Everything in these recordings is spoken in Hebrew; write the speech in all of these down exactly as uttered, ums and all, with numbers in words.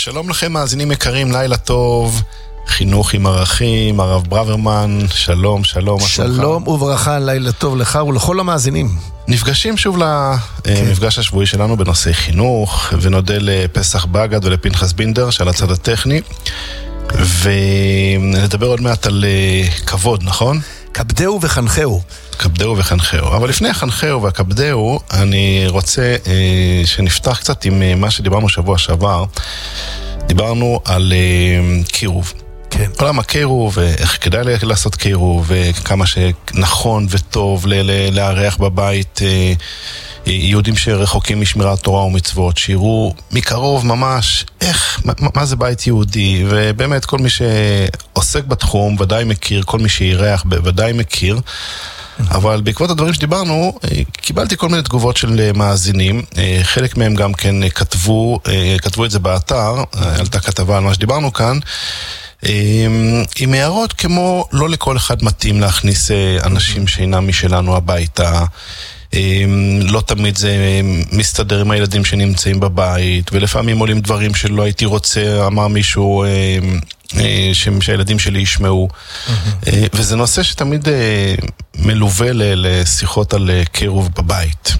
שלום לכם מאזינים יקרים, לילה טוב, חינוך עם ערכים, הרב ברוורמן, שלום, שלום. שלום וברכה, לילה טוב לך ולכל המאזינים. נפגשים שוב למפגש השבועי שלנו בנושא חינוך, ונודה לפסח בגד ולפנחס בינדר של הצד הטכני, ונדבר עוד מעט על כבוד, נכון? כבדהו וחנכהו. כבדהו וחנכהו. אבל לפני החנכהו והכבדהו, אני רוצה אה, שנפתח קצת עם אה, מה שדיברנו שבוע שעבר. דיברנו על אה, קירוב. כן. עולם הקירוב, ואיך כדאי לעשות קירוב, וכמה שנכון וטוב ל- ל- לארח בבית אה, יהודים שרחוקים משמירת תורה ומצוות, שיראו מקרוב ממש איך, מה, מה זה בית יהודי, ובאמת כל מי שעוסק בתחום ודאי מכיר, כל מי שירח ודאי מכיר. אבל בעקבות הדברים שדיברנו, קיבלתי כל מיני תגובות של מאזינים, חלק מהם גם כן כתבו, כתבו את זה באתר, עלתה כתבה על מה שדיברנו כאן, עם הערות כמו לא לכל אחד מתאים להכניס אנשים שאינם משלנו הביתה, לא תמיד זה מסתדר עם הילדים שנמצאים בבית, ולפעמים עולים דברים שלא הייתי רוצה, אמר מישהו שהילדים שלי ישמעו, וזה נושא שתמיד מלווה לשיחות על קירוב בבית,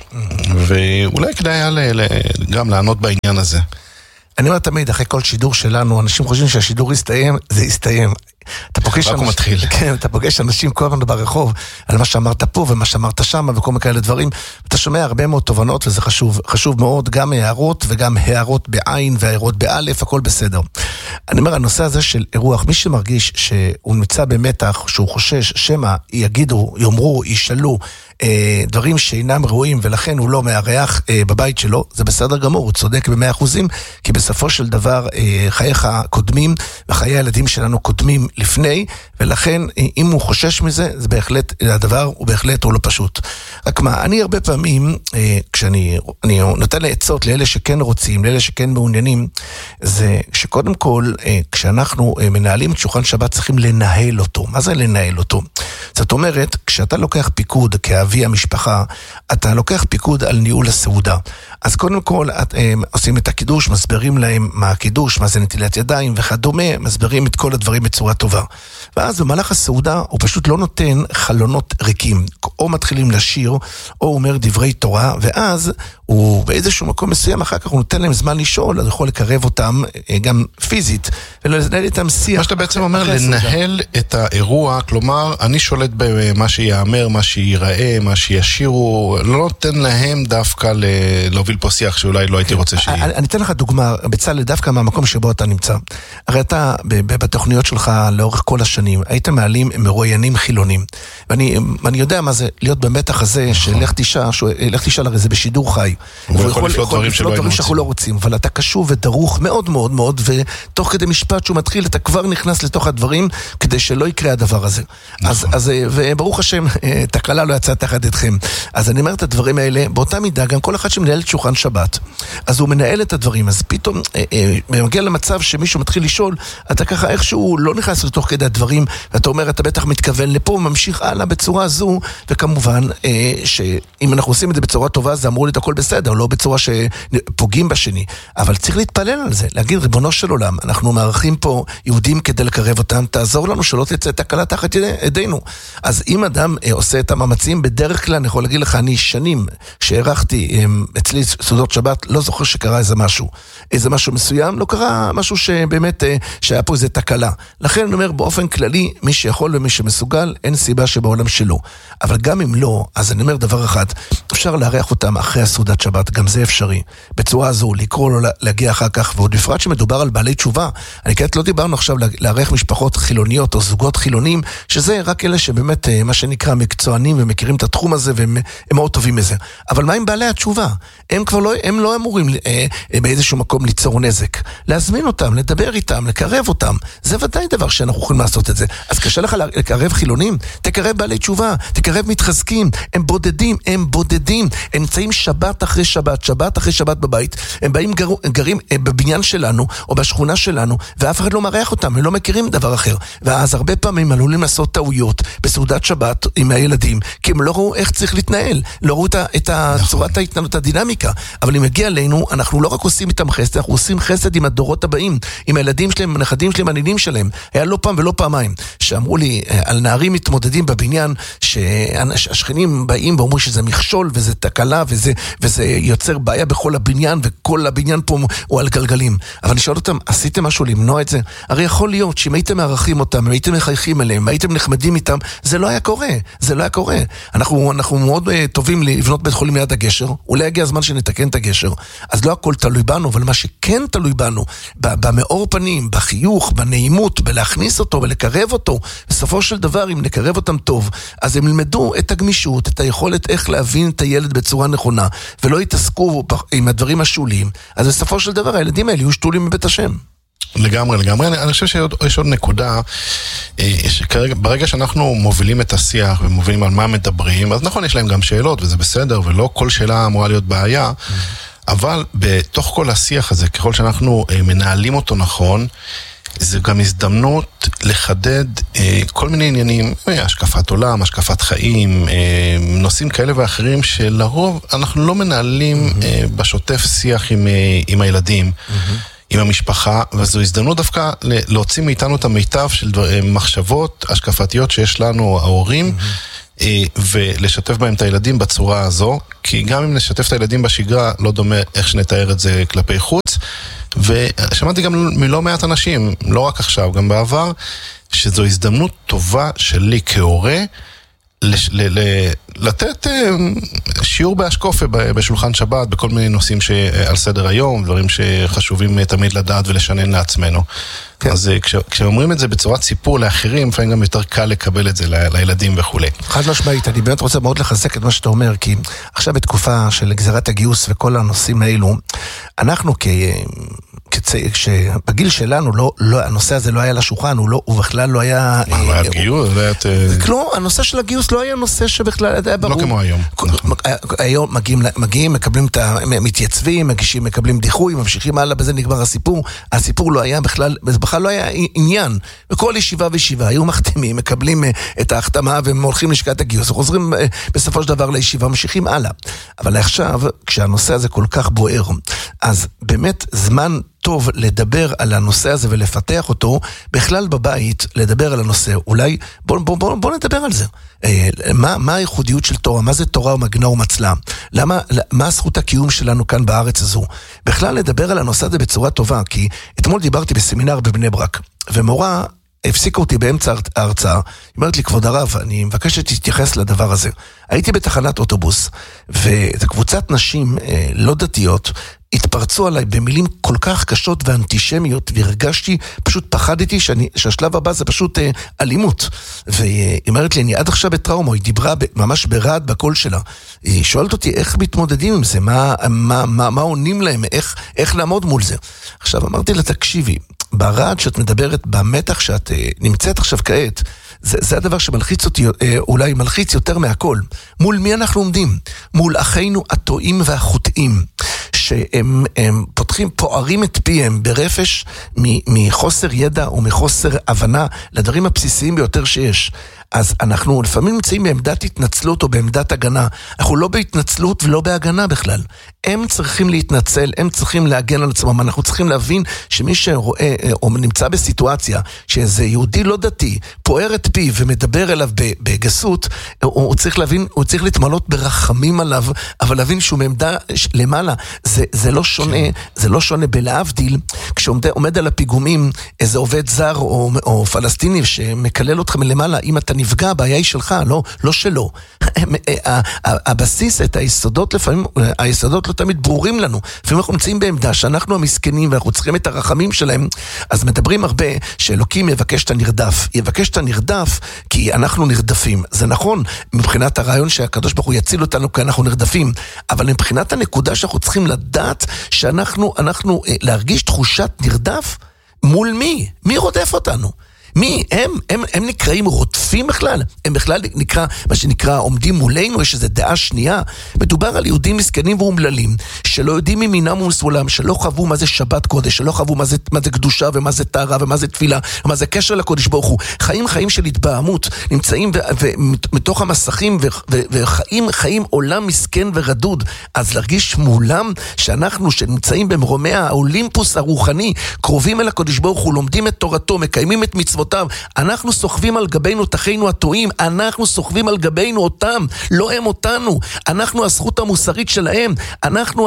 ואולי כדאי היה גם לענות בעניין הזה. אני אומר תמיד, אחרי כל שידור שלנו, אנשים חושבים שהשידור יסתיים, זה יסתיים. אתה פוגש רק הוא מתחיל. כן, אתה פוגש אנשים כל הזמן ברחוב על מה שאמרת פה ומה שאמרת שם וכל מיני כאלה דברים. אתה שומע הרבה מאוד תובנות וזה חשוב, חשוב מאוד, גם הערות וגם הערות בעין והערות באלף, הכל בסדר. אני אומר, הנושא הזה של אירוח, מי שמרגיש שהוא נמצא במתח, שהוא חושש, שמה יגידו, יאמרו, ישאלו, דברים שאינם ראויים ולכן הוא לא מארח בבית שלו, זה בסדר גמור, הוא צודק במאה אחוזים, כי בסופו של דבר חייך קודמים וחיי הילדים שלנו קודמים לפני, ולכן אם הוא חושש מזה, זה בהחלט, הדבר הוא בהחלט הוא לא פשוט. רק מה, אני הרבה פעמים, כשאני אני נותן לעצות לאלה שכן רוצים, לאלה שכן מעוניינים, זה שקודם כל, כשאנחנו מנהלים את שולחן שבת, צריכים לנהל אותו. מה זה לנהל אותו? זאת אומרת, כשאתה לוקח פיקוד כאבי המשפחה, אתה לוקח פיקוד על ניהול הסעודה. אז קודם כל, את, הם, עושים את הקידוש, מסברים להם מה הקידוש, מה זה נטילת ידיים וכדומה, מסברים את כל הדברים בצורה טובה. ואז במהלך הסעודה, הוא פשוט לא נותן חלונות ריקים. או מתחילים לשיר, או אומר דברי תורה, ואז הוא באיזשהו מקום מסוים, אחר כך הוא נותן להם זמן לשאול, אז הוא יכול לקרב אותם גם פיזית, ולנהל איתם שיח. מה שאתה בעצם אומר, לנהל את האירוע, כלומר, אני שולט במה שיאמר, מה שיראה, מה שישירו, לא נותן להם דווקא להוביל פה שיח שאולי לא הייתי רוצה שיהיה. אני אתן לך דוגמה, בצלאל, דווקא מהמקום שבו אתה נמצא. הרי אתה, בתוכניות שלך לאורך כל השנים, היית מעלים מרואיינים חילונים. ואני יודע מה זה להיות במתח הזה, שלך תשע, לך תשע לרי זה בשידור חי. הוא יכול לפלוט דברים שלא היינו רוצים. לא רוצים, אבל אתה קשוב ודרוך מאוד מאוד מאוד, ותוך כדי משפט שהוא מתחיל, אתה כבר נכנס לתוך הדברים, כדי שלא יקרה הדבר הזה. אז, אז, וברוך השם, תקלה לא יצאה תחת אתכם. אז אני אומר את הדברים האלה, באותה מידה, גם כל אחד שמנהל את שולחן שבת, אז הוא מנהל את הדברים, אז פתאום מגיע למצב שמישהו מתחיל לשאול, אתה ככה איכשהו לא נכנס לתוך כדי הדברים, ואתה אומר, אתה בטח מתכוון לפה, ממשיך הלאה בצורה הזו, וכמובן, שאם אנחנו עושים את זה בצורה טובה, זה אמור להיות הכל בסדר, לא בצורה שפוגעים בשני, אבל צריך להתפלל על זה, להגיד, ריבונו של עולם, אנחנו מערכים פה יהודים כדי לקרב אותם, תעזור לנו שלא תצא תקלה תחת ידינו. אז אם אדם עושה את המאמצים, בדרך כלל אני יכול להגיד לך, אני שנים שהערכתי אצלי סעודות שבת, לא זוכר שקרה איזה משהו. איזה משהו מסוים, לא קרה משהו שבאמת, שהיה פה איזה תקלה. לכן אני אומר, באופן כללי, מי שיכול ומי שמסוגל, אין סיבה שבעולם שלו. אבל גם אם לא, אז אני אומר דבר אחד, אפשר להריח אותם אחרי הסעודת שבת, גם זה אפשרי. בצורה הזו, לקרוא לו להגיע אחר כך, ועוד בפרט שמדובר על בעלי תשובה. אני כעת לא דיברנו עכשיו להריח משפחות חילוניות או זוגות חילונים, שזה רק אלה שבאמת, מה שנקרא, מקצוענים ומכירים את התחום הזה, והם מאוד טובים מזה. אבל מה עם בעלי התשובה? הם כבר לא, הם לא אמורים אה, באיזשהו מקום ליצור נזק. להזמין אותם, לדבר איתם, לקרב אותם. זה ודאי דבר שאנחנו יכולים לעשות את זה. אז קשה לך לקרב חילונים? תקרב בעלי תשובה, תקרב מתחזקים. הם בודדים, הם בודדים. הם נמצאים שבת אחרי שבת, שבת אחרי שבת בבית. הם באים גר, גרים בבניין שלנו, או בשכונה שלנו, ואף אחד לא מראה אותם, הם לא מכירים דבר אחר. ואז הרבה פעמים עלולים לעשות טעויות בסעודת שבת עם הילדים, כי הם לא ראו איך צריך להתנהל, לא ראו את צורת ההתנהלות, הדינמיקה. אבל אם מגיע אלינו, אנחנו לא רק עושים איתם חסד, אנחנו עושים חסד עם הדורות הבאים, עם הילדים שלהם, הנכדים שלהם, הנינים שלהם. היה לא פעם ולא פעמיים, שאמרו לי על נערים מתמודדים בבניין, שהשכנים באים ואומרים שזה מכשול, וזה תקלה, וזה, וזה יוצר בעיה בכל הבניין, וכל הבניין פה הוא על גלגלים. אבל אני שואל אותם, עשיתם משהו למנוע את זה? הרי יכול להיות שאם הייתם מערכים אותם, אם הייתם מחייכים אליהם, הייתם נחמדים איתם, זה לא היה קורה, זה לא היה קורה. אנחנו, אנחנו מאוד uh, טובים לבנות בית חולים ליד הגשר, אולי הגיע הזמן שנתקן את הגשר, אז לא הכל תלוי בנו, אבל מה שכן תלוי בנו, במאור פנים, בחיוך, בנעימות, בלהכניס אותו ולקרב אותו, בסופו של דבר, אם נקרב אותם טוב, אז הם ילמדו את הגמישות, את היכולת איך להבין את הילד בצורה נכונה, ולא יתעסקו עם הדברים השוליים, אז בסופו של דבר הילדים האלה יהיו שתולים מבית השם. לגמרי, לגמרי. אני, אני חושב שיש עוד נקודה, שכרגע, ברגע שאנחנו מובילים את השיח ומובילים על מה מדברים, אז נכון, יש להם גם שאלות, וזה בסדר, ולא כל שאלה אמורה להיות בעיה, אבל בתוך כל השיח הזה, ככל שאנחנו מנהלים אותו נכון, זה גם הזדמנות לחדד אה, כל מיני עניינים, אה, השקפת עולם, השקפת חיים, אה, נושאים כאלה ואחרים שלרוב אנחנו לא מנהלים mm-hmm. אה, בשוטף שיח עם, אה, עם הילדים, mm-hmm. עם המשפחה, וזו הזדמנות דווקא להוציא מאיתנו את המיטב של דבר, אה, מחשבות השקפתיות שיש לנו, ההורים, mm-hmm. אה, ולשתף בהם את הילדים בצורה הזו, כי גם אם נשתף את הילדים בשגרה, לא דומה איך שנתאר את זה כלפי חוץ, ושמעתי גם מלא מעט אנשים, לא רק עכשיו, גם בעבר, שזו הזדמנות טובה שלי כהורה, לש, ל, ל, לתת שיעור בהשקופה בשולחן שבת, בכל מיני נושאים שעל סדר היום, דברים שחשובים תמיד לדעת ולשנן לעצמנו. כן. אז כש, כשאומרים את זה בצורת סיפור לאחרים, לפעמים גם יותר קל לקבל את זה ל, לילדים וכו'. חד משמעית, אני באמת רוצה מאוד לחזק את מה שאתה אומר, כי עכשיו בתקופה של גזירת הגיוס וכל הנושאים האלו, אנחנו כ... כשבגיל שלנו לא, לא, הנושא הזה לא היה לשולחן, הוא, לא, הוא בכלל לא היה... מה, לא היה גיוס? לא, הנושא של הגיוס לא היה נושא שבכלל היה ברור. לא כמו היום. היום מגיעים, מגיעים, מקבלים את המתייצבים, מגישים, מקבלים דיחוי, ממשיכים הלאה, בזה נגמר הסיפור. הסיפור לא היה בכלל, בכלל לא היה עניין. בכל ישיבה וישיבה, היו מחתימים, מקבלים את ההחתמה, והם הולכים לשכת הגיוס, וחוזרים בסופו של דבר לישיבה, ממשיכים הלאה. אבל עכשיו, כשהנושא הזה כל כך בוער, אז באמת זמן טוב לדבר על הנושא הזה ולפתח אותו, בכלל בבית לדבר על הנושא. אולי בוא, בוא, בוא, בוא נדבר על זה. אה, מה, מה הייחודיות של תורה? מה זה תורה ומגנה ומצלה? למה, מה הזכות הקיום שלנו כאן בארץ הזו? בכלל לדבר על הנושא הזה בצורה טובה, כי אתמול דיברתי בסמינר בבני ברק, ומורה הפסיקה אותי באמצע ההרצאה, היא אומרת לי, כבוד הרב, אני מבקש שתתייחס לדבר הזה. הייתי בתחנת אוטובוס, וקבוצת נשים אה, לא דתיות, התפרצו עליי במילים כל כך קשות ואנטישמיות, והרגשתי, פשוט פחדתי שאני, שהשלב הבא זה פשוט אה, אלימות. והיא אומרת לי, אני עד עכשיו בטראומה, היא דיברה ב, ממש ברעד בקול שלה. היא שואלת אותי, איך מתמודדים עם זה? מה, מה, מה, מה עונים להם? איך, איך לעמוד מול זה? עכשיו, אמרתי לה, תקשיבי, ברעד שאת מדברת, במתח שאת אה, נמצאת עכשיו כעת, זה, זה הדבר שמלחיץ אותי, אה, אולי מלחיץ יותר מהכל. מול מי אנחנו עומדים? מול אחינו הטועים והחוטאים, שהם הם פותחים, פוערים את פיהם ברפש מחוסר ידע או מחוסר הבנה לדברים הבסיסיים ביותר שיש. אז אנחנו לפעמים נמצאים בעמדת התנצלות או בעמדת הגנה. אנחנו לא בהתנצלות ולא בהגנה בכלל. הם צריכים להתנצל, הם צריכים להגן על עצמם. אנחנו צריכים להבין שמי שרואה או נמצא בסיטואציה שאיזה יהודי לא דתי פוער את פיו ומדבר אליו בגסות, הוא, הוא צריך להבין, הוא צריך להתמלות ברחמים עליו, אבל להבין שהוא מעמדה למעלה. זה, זה לא שונה, זה לא שונה בלהבדיל, כשעומד על הפיגומים איזה עובד זר או, או פלסטיני שמקלל אותך מלמעלה, אם אתה נפגע, הבעיה היא שלך, לא, לא שלו. הבסיס, את היסודות לפעמים, היסודות לא תמיד ברורים לנו. לפעמים אנחנו נמצאים בעמדה שאנחנו המסכנים ואנחנו צריכים את הרחמים שלהם, אז מדברים הרבה שאלוקים יבקש את הנרדף. יבקש את הנרדף כי אנחנו נרדפים. זה נכון, מבחינת הרעיון שהקדוש ברוך הוא יציל אותנו כי אנחנו נרדפים, אבל מבחינת הנקודה שאנחנו צריכים לדעת שאנחנו, אנחנו, להרגיש תחושת נרדף, מול מי? מי רודף אותנו? מי? הם, הם, הם נקראים רודפים בכלל? הם בכלל נקרא, מה שנקרא, עומדים מולנו, יש איזו דעה שנייה. מדובר על יהודים מסכנים ואומללים, שלא יודעים ממינם ומסולם, שלא חוו מה זה שבת קודש, שלא חוו מה זה, מה זה קדושה ומה זה טהרה ומה זה תפילה, ומה זה קשר לקודש ברוך הוא. חיים חיים של התבהמות, נמצאים ומתוך המסכים ו, ו, וחיים חיים עולם מסכן ורדוד. אז להרגיש מולם שאנחנו שנמצאים במרומי האולימפוס הרוחני, קרובים אל הקודש ברוך הוא, לומדים את תורתו, מקיימים את מצוותיו, אנחנו סוחבים על גבינו את אחינו הטועים, אנחנו סוחבים על גבינו אותם, לא הם אותנו, אנחנו הזכות המוסרית שלהם, אנחנו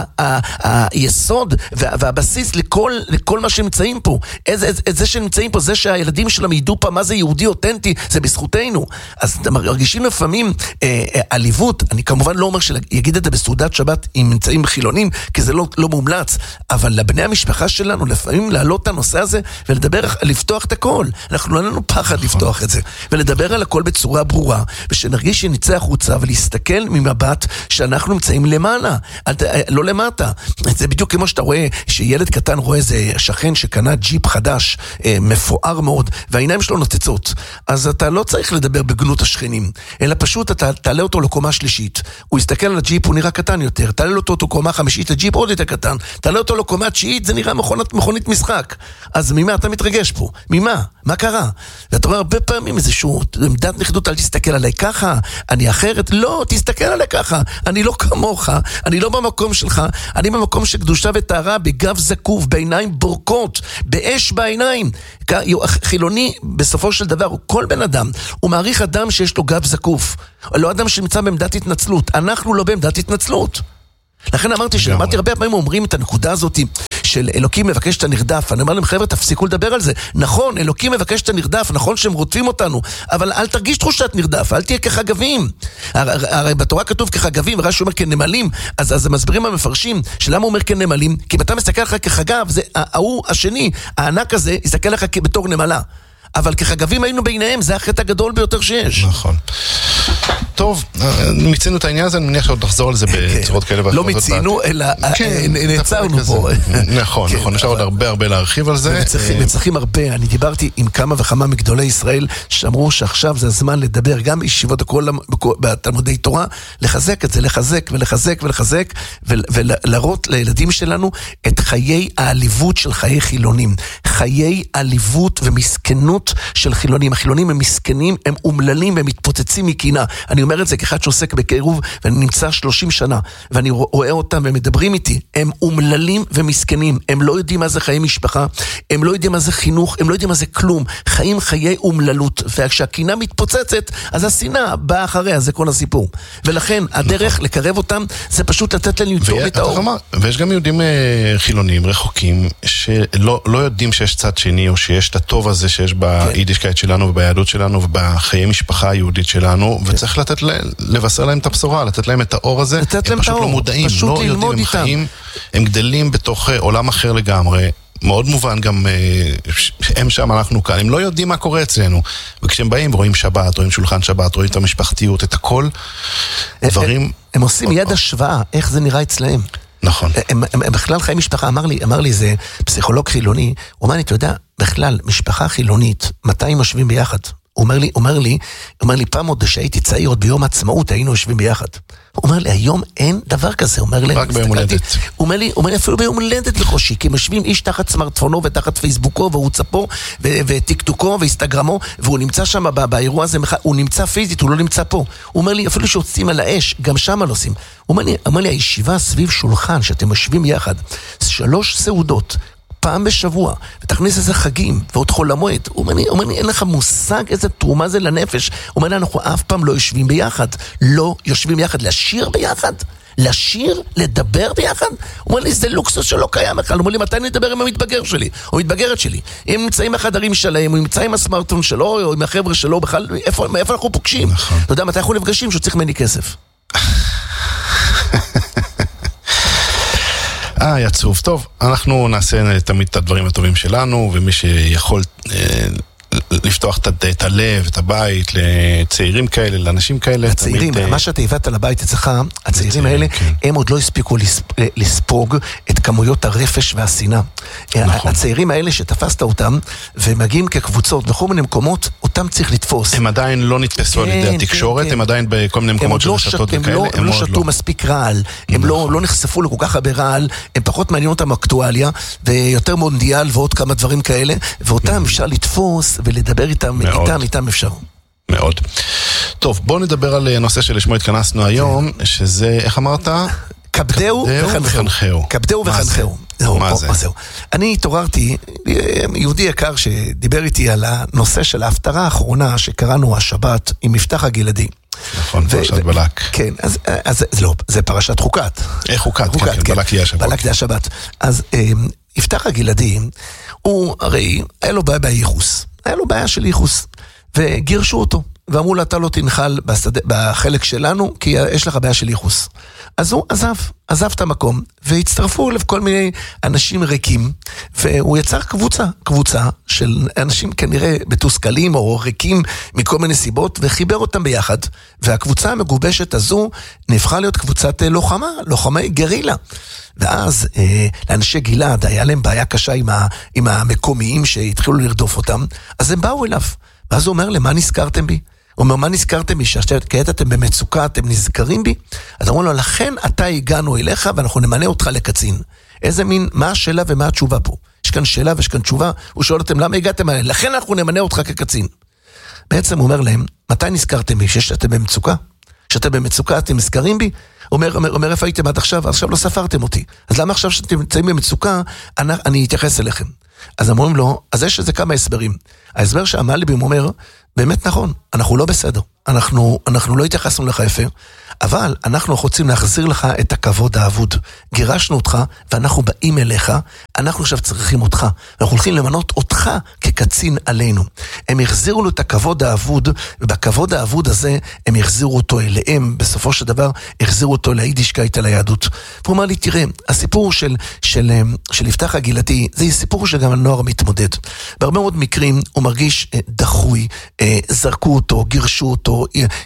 היסוד והבסיס לכל, לכל מה שנמצאים פה. את זה שנמצאים פה, זה שהילדים שלהם ידעו פעם מה זה יהודי אותנטי, זה בזכותנו. אז אתם מרגישים לפעמים עליבות, אני כמובן לא אומר שיגיד את זה בסעודת שבת אם נמצאים חילונים, כי זה לא, לא מומלץ, אבל לבני המשפחה שלנו לפעמים להעלות את הנושא הזה ולדבר, לפתוח את הכל. אנחנו לא לנו פחד לפתוח את זה, ולדבר על הכל בצורה ברורה, ושנרגיש שנצא החוצה ולהסתכל ממבט שאנחנו נמצאים למעלה, לא למטה. זה בדיוק כמו שאתה רואה שילד קטן רואה איזה שכן שקנה ג'יפ חדש, מפואר מאוד, והעיניים שלו נוצצות. אז אתה לא צריך לדבר בגנות השכנים, אלא פשוט אתה תעלה אותו לקומה שלישית. הוא יסתכל על הג'יפ, הוא נראה קטן יותר. תעלה אותו לקומה חמישית, הג'יפ עוד יותר קטן. תעלה אותו לקומה תשיעית, זה נראה מכונת, מכונית משחק. אז ממה אתה מתרגש פה? ממה? מה קרה? ואתה רואה הרבה פעמים איזשהו עמדת נכדות, אל תסתכל עליי ככה, אני אחרת. לא, תסתכל עליי ככה. אני לא כמוך, אני לא במקום שלך, אני במקום של קדושה וטהרה, בגב זקוף, בעיניים בורקות, באש בעיניים. חילוני, בסופו של דבר, כל בן אדם, הוא מעריך אדם שיש לו גב זקוף. לא אדם שנמצא בעמדת התנצלות. אנחנו לא בעמדת התנצלות. לכן אמרתי שאמרתי הרבה פעמים אומרים את הנקודה הזאת של אלוקים מבקש את הנרדף. אני אומר להם, חבר'ה, תפסיקו לדבר על זה. נכון, אלוקים מבקש את הנרדף, נכון שהם רודפים אותנו, אבל אל תרגיש תחושת נרדף, אל תהיה כחגבים. הרי בתורה כתוב כחגבים, ורש"י אומר כנמלים, אז, אז מסבירים המפרשים שלמה הוא אומר כנמלים, כי אם אתה מסתכל לך כחגב, זה ההוא השני, הענק הזה, יסתכל לך בתור נמלה. אבל כחגבים היינו ביניהם, זה החטא הגדול ביותר שיש. נכון. טוב, מיצינו את העניין הזה, אני מניח שעוד נחזור על זה בצורות כאלה ואחרות. לא מיצינו, אלא נעצרנו פה. נכון, נכון, אפשר עוד הרבה הרבה להרחיב על זה. וצריכים הרבה, אני דיברתי עם כמה וכמה מגדולי ישראל, שאמרו שעכשיו זה הזמן לדבר, גם ישיבות הכל בתלמודי תורה, לחזק את זה, לחזק ולחזק ולחזק, ולהראות לילדים שלנו את חיי העליבות של חיי חילונים. חיי עליבות ומסכנות של חילונים. החילונים הם מסכנים, הם אומללים, הם מתפוצצים מקינה. אני אומר את זה כאחד שעוסק בקירוב, ואני נמצא שלושים שנה, ואני רואה אותם ומדברים איתי. הם אומללים ומסכנים, הם לא יודעים מה זה חיי משפחה, הם לא יודעים מה זה חינוך, הם לא יודעים מה זה כלום. חיים חיי אומללות, וכשהקינה מתפוצצת, אז השנאה באה אחריה, זה כל הסיפור. ולכן, הדרך לקרב אותם, זה פשוט לתת להם למצוא את האור. ויש גם יהודים חילונים, רחוקים, שלא לא יודעים שיש צד שני, או שיש את הטוב הזה שיש ביידישקייט שלנו, וביהדות שלנו, ובחיי משפחה היהודית שלנו, וצריך לתת לבשר להם את הבשורה, לתת להם את האור הזה. הם פשוט לא מודעים, לא יודעים, הם חיים, הם גדלים בתוך עולם אחר לגמרי. מאוד מובן גם הם שם, אנחנו כאן, הם לא יודעים מה קורה אצלנו, וכשהם באים רואים שבת, רואים שולחן שבת, רואים את המשפחתיות, את הכל, דברים... הם עושים יד השוואה, איך זה נראה אצלהם. נכון. הם, הם, הם בכלל חיי משפחה, אמר לי, אמר לי זה פסיכולוג חילוני, הוא אומר לי, אתה יודע, בכלל, משפחה חילונית, מתי הם יושבים ביחד? הוא אומר לי, אומר לי, אומר לי, פעם עוד שהייתי צעיר, עוד ביום העצמאות, היינו יושבים ביחד. הוא אומר לי, היום אין דבר כזה, הוא אומר לי, רק ביום הולדת. הוא אומר לי, הוא אומר לי, אפילו ביום הולדת לקושי, כי משווים איש תחת סמארטפונו ותחת פייסבוקו, והוא צפו, וטיקטוקו, ואינסטגרמו, והוא נמצא שם באירוע הזה, הוא נמצא פיזית, הוא לא נמצא פה. הוא אומר לי, אפילו שעוצים על האש, גם שם לא עושים. הוא אומר לי, אומר לי, הישיבה סביב שולחן, שאתם משווים יחד, שלוש סעודות, פעם בשבוע, ותכניס איזה חגים, ועוד חול המועד. הוא אומר לי, הוא אומר לי, אין לך מושג איזה תרומה זה לנפש. הוא אומר לי, אנחנו אף פעם לא יושבים ביחד. לא יושבים ביחד, לשיר ביחד. לשיר, לדבר ביחד. הוא אומר לי, זה לוקסוס שלא קיים בכלל. הוא אומר לי, מתי נדבר עם המתבגר שלי, או מתבגרת שלי? אם נמצאים בחדרים שלהם, או נמצאים עם הסמארטפון שלו, או עם החבר'ה שלו, בכלל, איפה, איפה אנחנו פוגשים? נכון. אתה יודע, מתי אנחנו נפגשים שהוא צריך ממני כסף? אה, יצוף. טוב, אנחנו נעשה תמיד את הדברים הטובים שלנו, ומי שיכול אה, לפתוח את הלב, את הבית, לצעירים כאלה, לאנשים כאלה. הצעירים, מה שאתה הבאת לבית אצלך, הצעירים האלה, הם עוד לא הספיקו לספוג את כמויות הרפש והשנאה. הצעירים האלה שתפסת אותם, ומגיעים כקבוצות בכל מיני מקומות, אותם צריך לתפוס. הם עדיין לא נתפסו על ידי התקשורת, הם עדיין בכל מיני מקומות של רשתות וכאלה. הם לא שתו מספיק רעל, הם לא נחשפו לכל כך הרבה רעל, הם פחות מעניין אותם אקטואליה, ויותר מונדיאל ועוד כמה דברים כאלה, ואותם אפשר לתפוס ולדבר איתם, איתם, איתם אפשר. מאוד. טוב, בואו נדבר על נושא שלשמו התכנסנו היום, שזה, איך אמרת? כבדהו וחנכהו. כבדהו וחנכהו. מה זה? אני התעוררתי, יהודי יקר שדיבר איתי על הנושא של ההפטרה האחרונה שקראנו השבת עם מבטח הגלעדי. נכון, פרשת בלק. כן, אז לא, זה פרשת חוקת. איך חוקת? כן, בלק יהיה השבת. בלק יהיה השבת. אז מבטח הגלעדי, הוא הרי, היה לו בעיה בייחוס. היה לו בעיה של ייחוס. וגירשו אותו. ואמרו לה, אתה לא תנחל בחלק שלנו, כי יש לך בעיה של ייחוס. אז הוא עזב, עזב את המקום, והצטרפו אליו כל מיני אנשים ריקים, והוא יצר קבוצה, קבוצה של אנשים כנראה בתוסכלים או ריקים מכל מיני סיבות, וחיבר אותם ביחד, והקבוצה המגובשת הזו נהפכה להיות קבוצת לוחמה, לוחמי גרילה. ואז אה, לאנשי גלעד היה להם בעיה קשה עם, ה, עם המקומיים שהתחילו לרדוף אותם, אז הם באו אליו, ואז הוא אומר, למה נזכרתם בי? הוא אומר, מה נזכרתם בי? שכעת אתם במצוקה, אתם נזכרים בי? אז אמרו לו, לכן אתה הגענו אליך, ואנחנו נמנה אותך לקצין. איזה מין, מה השאלה ומה התשובה פה? יש כאן שאלה ויש כאן תשובה, הוא שואל אותם, למה הגעתם אליי? לכן אנחנו נמנה אותך כקצין. בעצם הוא אומר להם, מתי נזכרתם בי? שאתם במצוקה? שאתם במצוקה, אתם נזכרים בי? הוא אומר, אומר, אומר, איפה הייתם עד עכשיו? עכשיו לא ספרתם אותי. אז למה עכשיו שאתם נמצאים במצוקה, אני, אני אתייחס אליכם? אז אמרים לו, אז יש איזה כמה הסברים. ההסבר שהמלביב אומר, באמת נכון, אנחנו לא בסדר. אנחנו, אנחנו לא התייחסנו לך יפה, אבל אנחנו רוצים להחזיר לך את הכבוד האבוד. גירשנו אותך, ואנחנו באים אליך, אנחנו עכשיו צריכים אותך. אנחנו הולכים למנות אותך כקצין עלינו. הם החזירו לו את הכבוד האבוד, ובכבוד האבוד הזה, הם החזירו אותו אליהם, בסופו של דבר, החזירו אותו ליידישקייט על היהדות. והוא אמר לי, תראה, הסיפור של, של, של יפתח הגלעדי, זה סיפור שגם הנוער מתמודד. בהרבה מאוד מקרים, הוא מרגיש דחוי, זרקו אותו, גירשו אותו,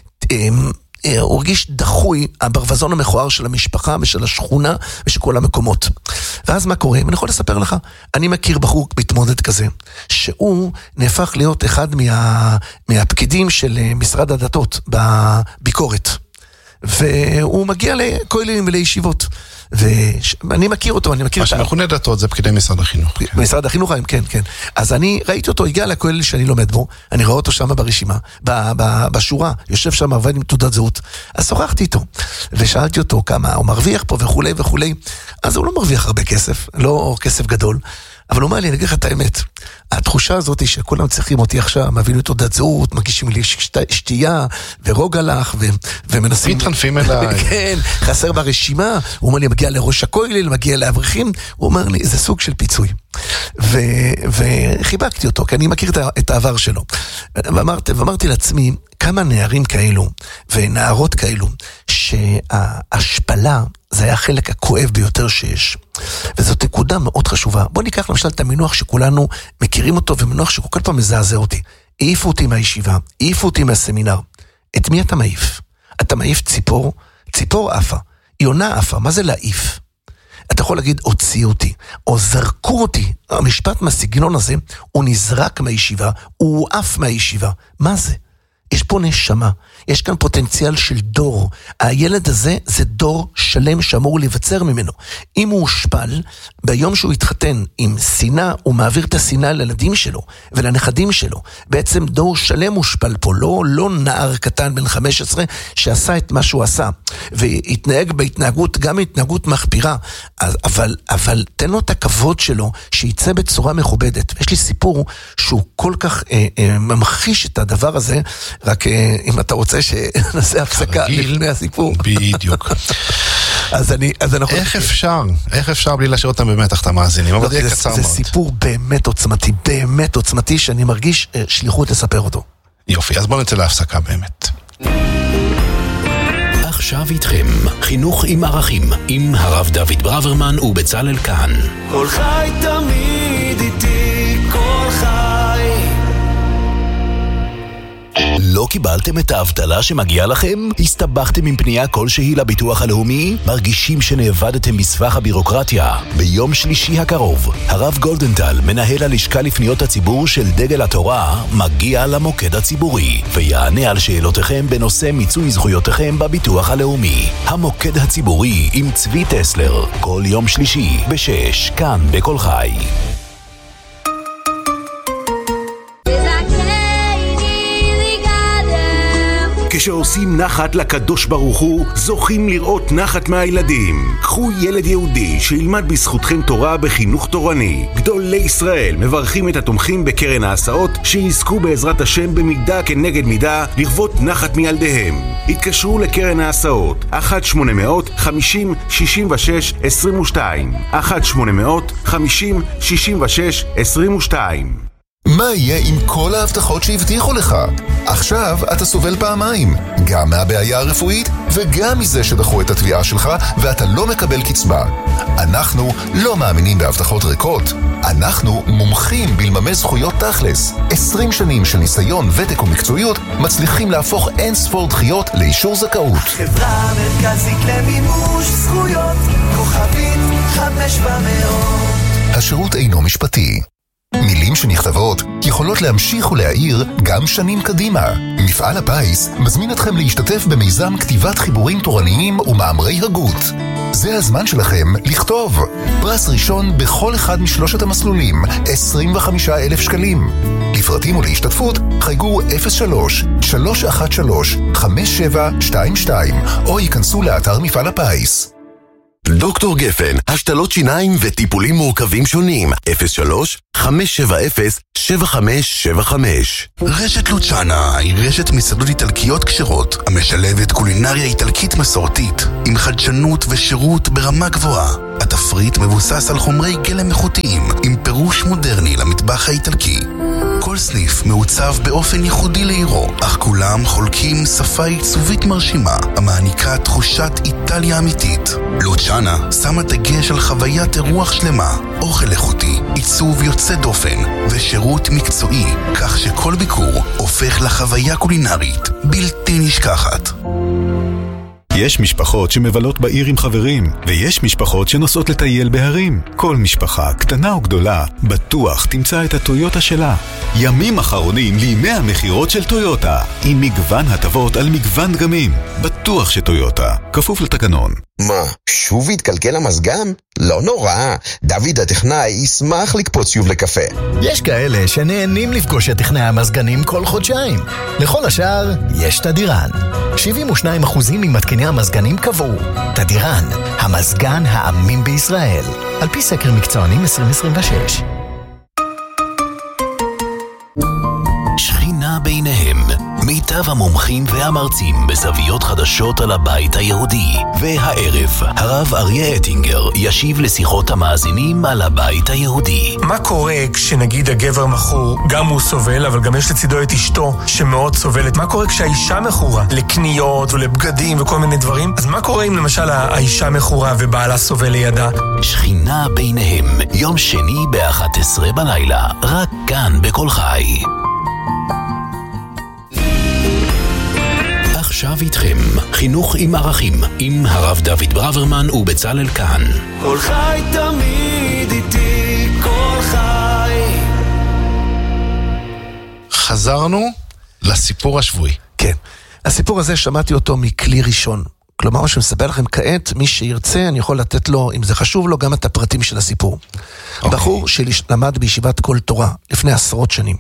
הוא הרגיש דחוי, הברווזון המכוער של המשפחה ושל השכונה ושל כל המקומות. ואז מה קורה? אני יכול לספר לך, אני מכיר בחור מתמודד כזה, שהוא נהפך להיות אחד מה, מהפקידים של משרד הדתות בביקורת. והוא מגיע לכוללים ולישיבות. ואני מכיר אותו, אני מכיר... מה שמכונה דתות זה פקידי משרד החינוך. משרד החינוך, כן, כן. אז אני ראיתי אותו, הגיע לכולל שאני לומד בו, אני רואה אותו שם ברשימה, בשורה, יושב שם עובד עם תעודת זהות, אז שוחחתי איתו, ושאלתי אותו כמה הוא מרוויח פה וכולי וכולי, אז הוא לא מרוויח הרבה כסף, לא כסף גדול, אבל הוא אומר לי, אני אגיד לך את האמת, התחושה הזאת היא שכולם צריכים אותי עכשיו, מביאים לי תעודת זהות, מגישים לי שתייה, ורוגע לך, ומנסים... מתחנפים אליי. כן, חסר ברשימה, הוא אומר לי, מגיע לראש הכולל, מגיע לאברכים, הוא אומר לי, זה סוג של פיצוי. וחיבקתי אותו, כי אני מכיר את העבר שלו. ואמרתי לעצמי, כמה נערים כאלו, ונערות כאלו, שההשפלה, זה היה החלק הכואב ביותר שיש. וזאת נקודה מאוד חשובה. בוא ניקח למשל את המינוח שכולנו מכירים אותו, ומינוח שכל פעם מזעזע אותי. העיפו אותי מהישיבה, העיפו אותי מהסמינר. את מי אתה מעיף? אתה מעיף ציפור? ציפור עפה. יונה עפה. מה זה להעיף? אתה יכול להגיד, הוציאו אותי, או זרקו אותי. המשפט מהסגנון הזה, הוא נזרק מהישיבה, הוא עף מהישיבה. מה זה? יש פה נשמה, יש כאן פוטנציאל של דור. הילד הזה זה דור שלם שאמור לבצר ממנו. אם הוא הושפל, ביום שהוא התחתן עם שנאה, הוא מעביר את השנאה לילדים שלו ולנכדים שלו. בעצם דור שלם הושפל פה, לא, לא נער קטן בן חמש עשרה שעשה את מה שהוא עשה. והתנהג בהתנהגות, גם התנהגות מחפירה. אבל, אבל תן לו את הכבוד שלו, שיצא בצורה מכובדת. יש לי סיפור שהוא כל כך אה, אה, ממחיש את הדבר הזה, רק אה, אם אתה רוצה שנעשה הפסקה לפני הסיפור. בדיוק. אז אני, אז אנחנו... איך אפשר? איך אפשר בלי להשאיר אותם במתח את המאזינים? אבל זה יהיה קצר מאוד. זה סיפור באמת עוצמתי, באמת עוצמתי, שאני מרגיש שליחות לספר אותו. יופי, אז בואו נצא להפסקה באמת. עכשיו איתכם, חינוך עם ערכים, עם הרב דוד ברוורמן ובצלאל כהן. כל חי תמיד איתי, כל חי. לא קיבלתם את האבטלה שמגיעה לכם? הסתבכתם עם פנייה כלשהי לביטוח הלאומי? מרגישים שנאבדתם בסבך הבירוקרטיה? ביום שלישי הקרוב, הרב גולדנטל, מנהל הלשכה לפניות הציבור של דגל התורה, מגיע למוקד הציבורי ויענה על שאלותיכם בנושא מיצוי זכויותיכם בביטוח הלאומי. המוקד הציבורי עם צבי טסלר, כל יום שלישי בשש, כאן בכל חי. כשעושים נחת לקדוש ברוך הוא, זוכים לראות נחת מהילדים. קחו ילד יהודי שילמד בזכותכם תורה בחינוך תורני. גדולי ישראל מברכים את התומכים בקרן ההסעות, שיזכו בעזרת השם במידה כנגד מידה לרבות נחת מילדיהם. התקשרו לקרן ההסעות אחת שמונה מאות חמישים שישים ושש עשרים ושתיים אחת שמונה מאות חמישים שישים ושש עשרים ושתיים. מה יהיה עם כל ההבטחות שהבטיחו לך? עכשיו אתה סובל פעמיים, גם מהבעיה הרפואית וגם מזה שדחו את התביעה שלך ואתה לא מקבל קצבה. אנחנו לא מאמינים בהבטחות ריקות. אנחנו מומחים בלממש זכויות תכלס. עשרים שנים של ניסיון, ותק ומקצועיות מצליחים להפוך אין ספור דחיות לאישור זכאות. חברה מרכזית למימוש זכויות, כוכבית חמש במאות. השירות אינו משפטי. מילים שנכתבות יכולות להמשיך ולהעיר גם שנים קדימה. מפעל הפיס מזמין אתכם להשתתף במיזם כתיבת חיבורים תורניים ומאמרי הגות. זה הזמן שלכם לכתוב. פרס ראשון בכל אחד משלושת המסלולים, עשרים וחמישה אלף שקלים. לפרטים ולהשתתפות חייגו אפס שלוש שלוש אחת שלוש חמש שבע שתיים שתיים או ייכנסו לאתר מפעל הפיס. דוקטור גפן, השתלות שיניים וטיפולים מורכבים שונים. אפס שלוש חמש שבע אפס שבע חמש שבע חמש. רשת לוצ'אנה היא רשת מסעדות איטלקיות כשרות המשלבת קולינריה איטלקית מסורתית עם חדשנות ושירות ברמה גבוהה. התפריט מבוסס על חומרי גלם איכותיים עם פירוש מודרני למטבח האיטלקי. כל סניף מעוצב באופן ייחודי לעירו, אך כולם חולקים שפה עיצובית מרשימה המעניקה תחושת איטליה אמיתית. לוצ'אנה שמה דגש על חוויית אירוח שלמה, אוכל איכותי, עיצוב יוצא דופן ושירות מקצועי, כך שכל ביקור הופך לחוויה קולינרית בלתי נשכחת. יש משפחות שמבלות בעיר עם חברים, ויש משפחות שנוסעות לטייל בהרים. כל משפחה, קטנה או גדולה, בטוח תמצא את הטויוטה שלה. ימים אחרונים לימי המחירות של טויוטה, עם מגוון הטבות על מגוון דגמים. בטוח שטויוטה, כפוף לתקנון. מה, שוב התקלקל המזגן? לא נורא, דוד הטכנאי ישמח לקפוץ שוב לקפה. יש כאלה שנהנים לפגוש את טכנאי המזגנים כל חודשיים. לכל השאר יש תדירן. שבעים ושניים אחוז ממתקני המזגנים קבעו. תדירן, המזגן האמין בישראל. על פי סקר מקצוענים עשרים עשרים ושש. שכינה ביניהם, מיטב המומחים והמרצים בזוויות חדשות על הבית היהודי. והערב, הרב אריה אטינגר ישיב לשיחות המאזינים על הבית היהודי. מה קורה כשנגיד הגבר מכור, גם הוא סובל, אבל גם יש לצידו את אשתו שמאוד סובלת? מה קורה כשהאישה מכורה לקניות ולבגדים וכל מיני דברים? אז מה קורה אם למשל האישה מכורה ובעלה סובל לידה? שכינה ביניהם, יום שני ב-אחת עשרה בלילה, רק כאן בכל חי. עכשיו איתכם, חינוך עם ערכים, עם הרב דוד ברוורמן ובצלאל כהן. כל חי תמיד איתי, כל חי. חזרנו לסיפור השבועי. כן, הסיפור הזה שמעתי אותו מכלי ראשון. כלומר, מה שמספר לכם כעת, מי שירצה, אני יכול לתת לו, אם זה חשוב לו, גם את הפרטים של הסיפור. Okay. בחור שלמד בישיבת כל תורה לפני עשרות שנים.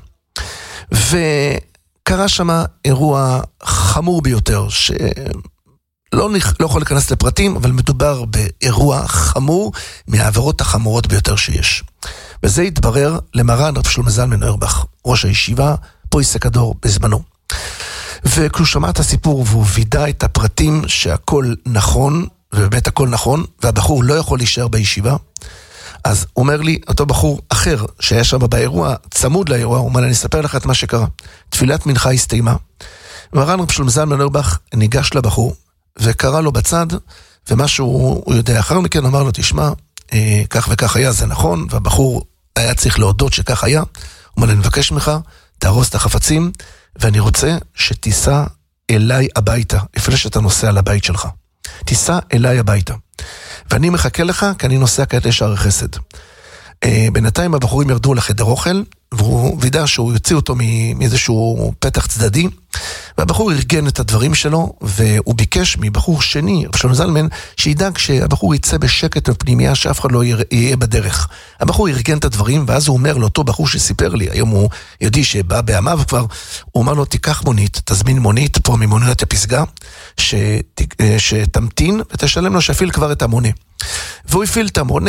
וקרה שם אירוע חמור ביותר, שלא נכ... לא יכול להיכנס לפרטים, אבל מדובר באירוע חמור מהעבירות החמורות ביותר שיש. וזה התברר למרן רב שלמה זלמן אוירבך, ראש הישיבה, פויסק הדור בזמנו. וכשהוא שמע את הסיפור והוא וידע את הפרטים שהכל נכון, ובאמת הכל נכון, והבחור לא יכול להישאר בישיבה, אז הוא אומר לי, אותו בחור אחר שהיה שם באירוע, צמוד לאירוע, הוא אומר לי, אני אספר לך את מה שקרה. תפילת מנחה הסתיימה, ומרן רב שלמה זלמן אוירבך ניגש לבחור, וקרא לו בצד, ומה שהוא יודע אחר מכן, אמר לו, תשמע, אה, כך וכך היה, זה נכון, והבחור היה צריך להודות שכך היה, הוא אומר לי, אני מבקש ממך, תהרוס את החפצים, ואני רוצה שתיסע אליי הביתה, לפני שאתה נוסע לבית שלך. תיסע אליי הביתה. ואני מחכה לך, כי אני נוסע כעת לשער החסד. בינתיים הבחורים ירדו לחדר אוכל, והוא וידע שהוא יוציא אותו מאיזשהו פתח צדדי, והבחור ארגן את הדברים שלו, והוא ביקש מבחור שני, רב שלום זלמן, שידאג שהבחור יצא בשקט בפנימיה, שאף אחד לא יהיה בדרך. הבחור ארגן את הדברים, ואז הוא אומר לאותו בחור שסיפר לי, היום הוא יודעי שבא בימיו כבר, הוא אומר לו, תיקח מונית, תזמין מונית פה ממונית הפסגה, שתמתין ותשלם לו שיפיל כבר את המונה. והוא הפעיל את המונה,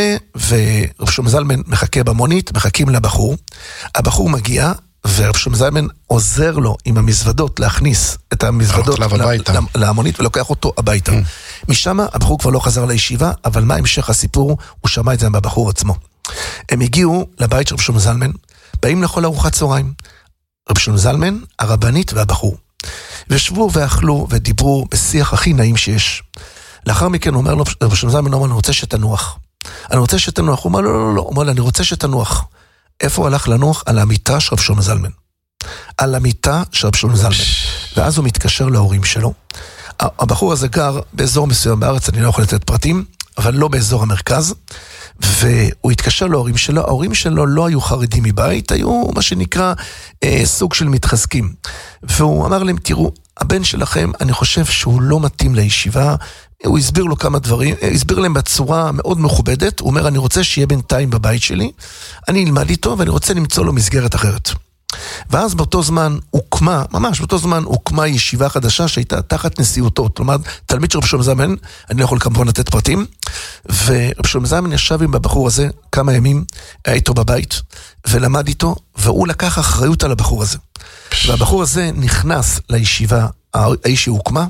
ורב שלום זלמן מחכה במונית, מחכים לבחור. הבחור מגיע, ורב שלום זלמן עוזר לו עם המזוודות להכניס את המזוודות להמונית, ולוקח אותו הביתה. משם הבחור כבר לא חזר לישיבה, אבל מה המשך הסיפור? הוא שמע את זה מהבחור עצמו. הם הגיעו לבית של רב שלום זלמן, באים לכל ארוחת צהריים. רב שלום זלמן, הרבנית והבחור. וישבו ואכלו ודיברו בשיח הכי נעים שיש. לאחר מכן הוא אומר לו, רב שלום זלמן אומר, אני רוצה שתנוח. אני רוצה שתנוח. הוא אומר, לא, לא, לא. הוא אומר, אני רוצה שתנוח. איפה הוא הלך לנוח? על המיטה של רב שלום זלמן. על המיטה של רב שלום זלמן. ואז הוא מתקשר להורים שלו. הבחור הזה גר באזור מסוים בארץ, אני לא יכול לתת פרטים, אבל לא באזור המרכז. והוא התקשר להורים שלו. ההורים שלו לא היו חרדים מבית, היו מה שנקרא אה, סוג של מתחזקים. והוא אמר להם, תראו, הבן שלכם, אני חושב שהוא לא מתאים לישיבה. הוא הסביר לו כמה דברים, הסביר להם בצורה מאוד מכובדת, הוא אומר, אני רוצה שיהיה בינתיים בבית שלי, אני אלמד איתו ואני רוצה למצוא לו מסגרת אחרת. ואז באותו זמן הוקמה, ממש באותו זמן הוקמה ישיבה חדשה שהייתה תחת נשיאותו, כלומר, תלמיד של רב שלום זלמן, אני לא יכול כמובן לתת פרטים, ורב שלום זלמן ישב עם הבחור הזה כמה ימים, היה איתו בבית, ולמד איתו, והוא לקח אחריות על הבחור הזה. והבחור הזה נכנס לישיבה, האיש שהוקמה,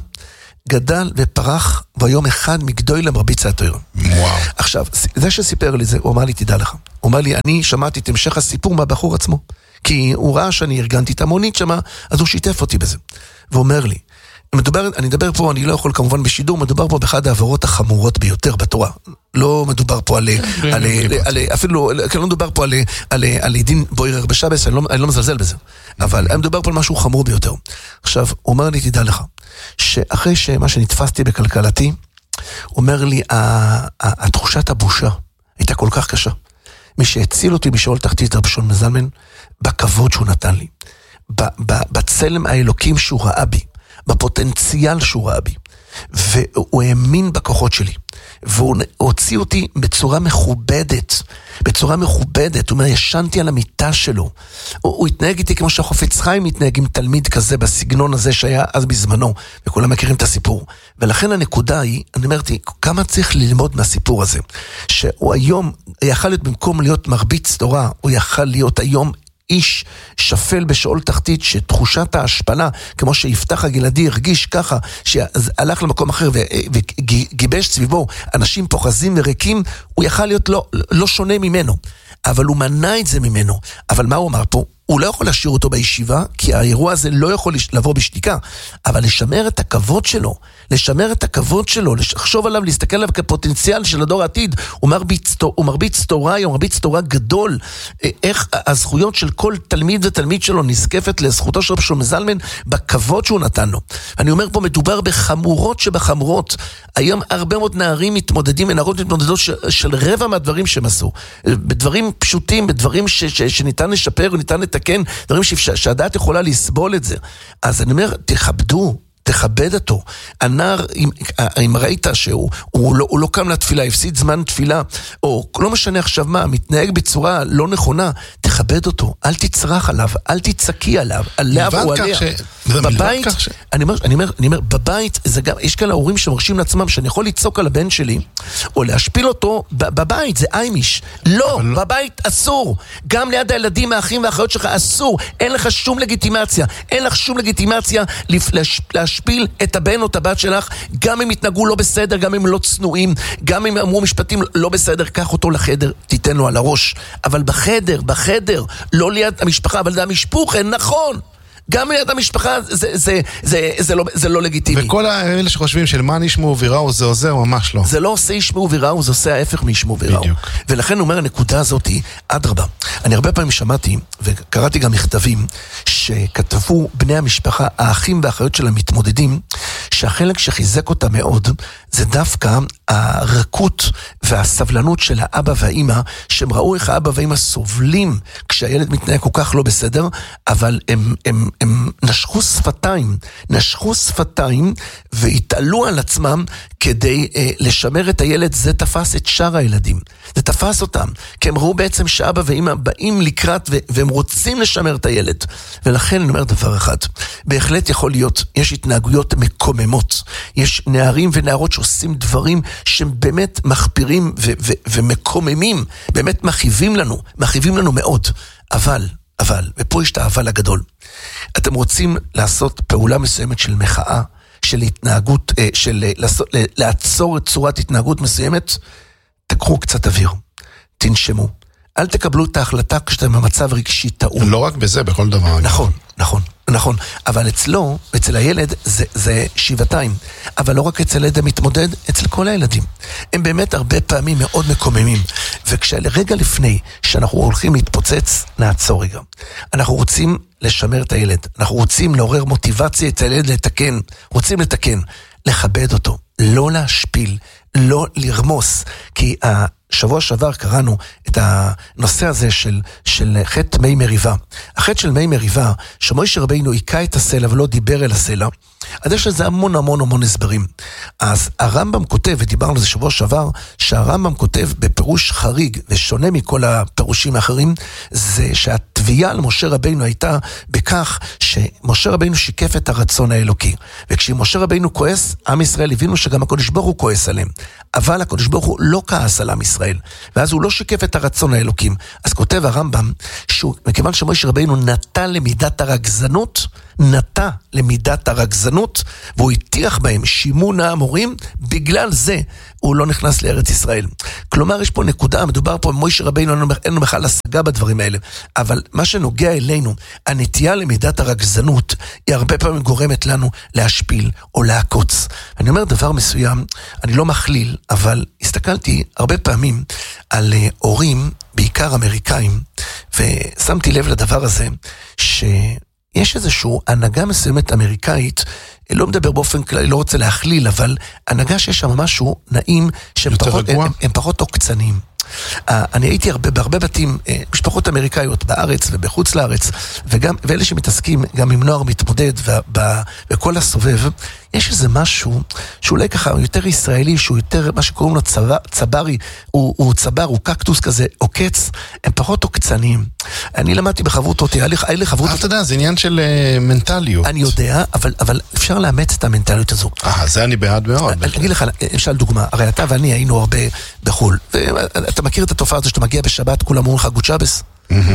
גדל ופרח, והיום אחד מגדוי למרביץ התורה. וואו. עכשיו, זה שסיפר לי זה, הוא אמר לי, תדע לך. הוא אמר לי, אני שמעתי את המשך הסיפור מהבחור עצמו. כי הוא ראה שאני ארגנתי את המונית שמה, אז הוא שיתף אותי בזה. והוא אומר לי, מדובר, אני מדבר פה, אני לא יכול כמובן בשידור, מדובר פה באחד העברות החמורות ביותר בתורה. לא מדובר פה על, על, על, אפילו, לא מדובר פה על, על, על דין בוירר בשבס, אני לא, אני לא מזלזל בזה. אבל מדובר פה על משהו חמור ביותר. עכשיו, הוא אומר לי, תדע לך, שאחרי שמה שנתפסתי בכלכלתי, הוא אומר לי, התחושת הבושה הייתה כל כך קשה. מי שהציל אותי משאול תחתית רב שלום זלמן, בכבוד שהוא נתן לי, בצלם האלוקים שהוא ראה בי, בפוטנציאל שהוא ראה בי, והוא האמין בכוחות שלי, והוא הוציא אותי בצורה מכובדת, בצורה מכובדת, הוא אומר, ישנתי על המיטה שלו, הוא, הוא התנהג איתי כמו שהחופץ חיים מתנהג עם תלמיד כזה, בסגנון הזה שהיה אז בזמנו, וכולם מכירים את הסיפור, ולכן הנקודה היא, אני אומרתי, כמה צריך ללמוד מהסיפור הזה, שהוא היום, יכל להיות במקום להיות מרביץ תורה, הוא יכל להיות היום, איש שפל בשאול תחתית, שתחושת ההשפלה, כמו שיפתח הגלעדי הרגיש ככה, שהלך למקום אחר וגיבש סביבו אנשים פוחזים וריקים, הוא יכל להיות לא, לא שונה ממנו, אבל הוא מנע את זה ממנו. אבל מה הוא אמר פה? הוא לא יכול להשאיר אותו בישיבה, כי האירוע הזה לא יכול לבוא בשתיקה, אבל לשמר את הכבוד שלו, לשמר את הכבוד שלו, לחשוב עליו, להסתכל עליו כפוטנציאל של הדור העתיד, הוא מרביץ, הוא מרביץ תורה, הוא מרביץ תורה גדול, איך הזכויות של כל תלמיד ותלמיד שלו נזקפת לזכותו של רב שלום זלמן, בכבוד שהוא נתן לו. אני אומר פה, מדובר בחמורות שבחמורות, היום הרבה מאוד נערים מתמודדים, ונערות מתמודדות של, של רבע מהדברים שהם עשו, בדברים פשוטים, בדברים ש, ש, שניתן לשפר וניתן לתקן, דברים שהדעת יכולה לסבול את זה. אז אני אומר, תכבדו, תכבד אותו. הנער, אם, אם ראית שהוא הוא לא, הוא לא קם לתפילה, הפסיד זמן תפילה, או לא משנה עכשיו מה, מתנהג בצורה לא נכונה, תכבד אותו, אל תצרח עליו, אל תצקי עליו, עליו או עליה. ש... בבית, ש... אני, אומר, אני, אומר, אני אומר, בבית, זה גם, יש כאלה הורים שמרשים לעצמם, שאני יכול לצוק על הבן שלי, או להשפיל אותו בבית, זה איימיש. לא, לא, בבית אסור. גם ליד הילדים, האחים והאחיות שלך, אסור. אין לך שום לגיטימציה. אין לך שום לגיטימציה להש... להשפיל את הבן או את הבת שלך, גם אם התנהגו לא בסדר, גם אם לא צנועים, גם אם אמרו משפטים לא בסדר, קח אותו לחדר, תיתן לו על הראש. אבל בחדר, בחדר, לא ליד המשפחה, אבל זה המשפוך, נכון. גם ליד המשפחה זה, זה, זה, זה, לא, זה לא לגיטימי. וכל האלה שחושבים של מה נשמעו ויראו זה עוזר, ממש לא. זה לא עושה ישמעו ויראו, זה עושה ההפך מישמעו ויראו. בדיוק. ולכן אומר הנקודה הזאת היא, אדרבה. אני הרבה פעמים שמעתי, וקראתי גם מכתבים, שכתבו בני המשפחה, האחים והאחיות של המתמודדים, שהחלק שחיזק אותה מאוד, זה דווקא הרכות והסבלנות של האבא והאמא, שהם ראו איך האבא והאמא סובלים כשהילד מתנהג כל כך לא בסדר, אבל הם, הם, הם נשכו שפתיים, נשכו שפתיים והתעלו על עצמם כדי אה, לשמר את הילד. זה תפס את שאר הילדים, זה תפס אותם, כי הם ראו בעצם שאבא ואמא באים לקראת ו- והם רוצים לשמר את הילד. ולכן אני אומר דבר אחד, בהחלט יכול להיות, יש התנהגויות מקוממות, יש נערים ונערות שעושים דברים שהם באמת מחפירים ו- ו- ומקוממים, באמת מכאיבים לנו, מכאיבים לנו מאוד, אבל, אבל, ופה יש את האבל הגדול, אתם רוצים לעשות פעולה מסוימת של מחאה, של התנהגות, של לעצור את צורת התנהגות מסוימת, תקחו קצת אוויר, תנשמו, אל תקבלו את ההחלטה כשאתם במצב רגשי טעון. לא רק בזה, בכל דבר. נכון, נכון, נכון. אבל אצלו, אצל הילד, זה, זה שבעתיים. אבל לא רק אצל הילד המתמודד, אצל כל הילדים. הם באמת הרבה פעמים מאוד מקוממים. וכשרגע לפני שאנחנו הולכים להתפוצץ, נעצור רגע. אנחנו רוצים לשמר את הילד. אנחנו רוצים לעורר מוטיבציה את הילד לתקן. רוצים לתקן. לכבד אותו. לא להשפיל. לא לרמוס. כי השבוע שעבר קראנו את הנושא הזה של, של חטא מי מריבה. החטא של מי מריבה, שמוישה רבינו היקע את הסלע ולא דיבר אל הסלע, אז יש לזה המון המון המון הסברים. אז הרמב"ם כותב, ודיברנו על זה שבוע שעבר, שהרמב"ם כותב בפירוש חריג ושונה מכל הפירושים האחרים, זה שהתביעה על משה רבינו הייתה בכך שמשה רבינו שיקף את הרצון האלוקי. וכשמשה רבינו כועס, עם ישראל הבינו שגם הקדוש ברוך הוא כועס עליהם. אבל הקדוש ברוך הוא לא כעס על עם ישראל. ואז הוא לא שיקף את הרצון האלוקים. אז כותב הרמב"ם, שהוא, מכיוון שמשה רבינו נטה למידת הרגזנות, נטה למידת הרגזנות, והוא הטיח בהם שימון האמורים, בגלל זה הוא לא נכנס לארץ ישראל. כלומר, יש פה נקודה, מדובר פה במשה רבינו, אין לנו בכלל השגה בדברים האלה, אבל מה שנוגע אלינו, הנטייה למידת הרגזנות, היא הרבה פעמים גורמת לנו להשפיל או להקוץ. אני אומר דבר מסוים, אני לא מכליל, אבל הסתכלתי הרבה פעמים על הורים, בעיקר אמריקאים, ושמתי לב לדבר הזה, ש... יש איזשהו הנהגה מסוימת אמריקאית, לא מדבר באופן כללי, לא רוצה להכליל, אבל הנהגה שיש שם משהו נעים, שהם פחות, הם, הם פחות עוקצניים. אני הייתי הרבה, בהרבה בתים, משפחות אמריקאיות בארץ ובחוץ לארץ, וגם, ואלה שמתעסקים גם עם נוער מתמודד וכל הסובב, יש איזה משהו שאולי ככה יותר ישראלי, שהוא יותר מה שקוראים לו צבא, צברי, הוא, הוא צבר, הוא קקטוס כזה, עוקץ, הם פחות עוקצניים. אני למדתי בחברות אותי, היה לי חברות... אתה יודע, זה עניין של מנטליות. אני יודע, אבל, אבל אפשר לאמץ את המנטליות הזו. אה, זה אני בעד מאוד. אני אגיד לך, למשל דוגמה, הרי אתה ואני היינו הרבה בחול, ואתה מכיר את התופעה הזו שאתה מגיע בשבת, כולם אומרים לך גוד שבס?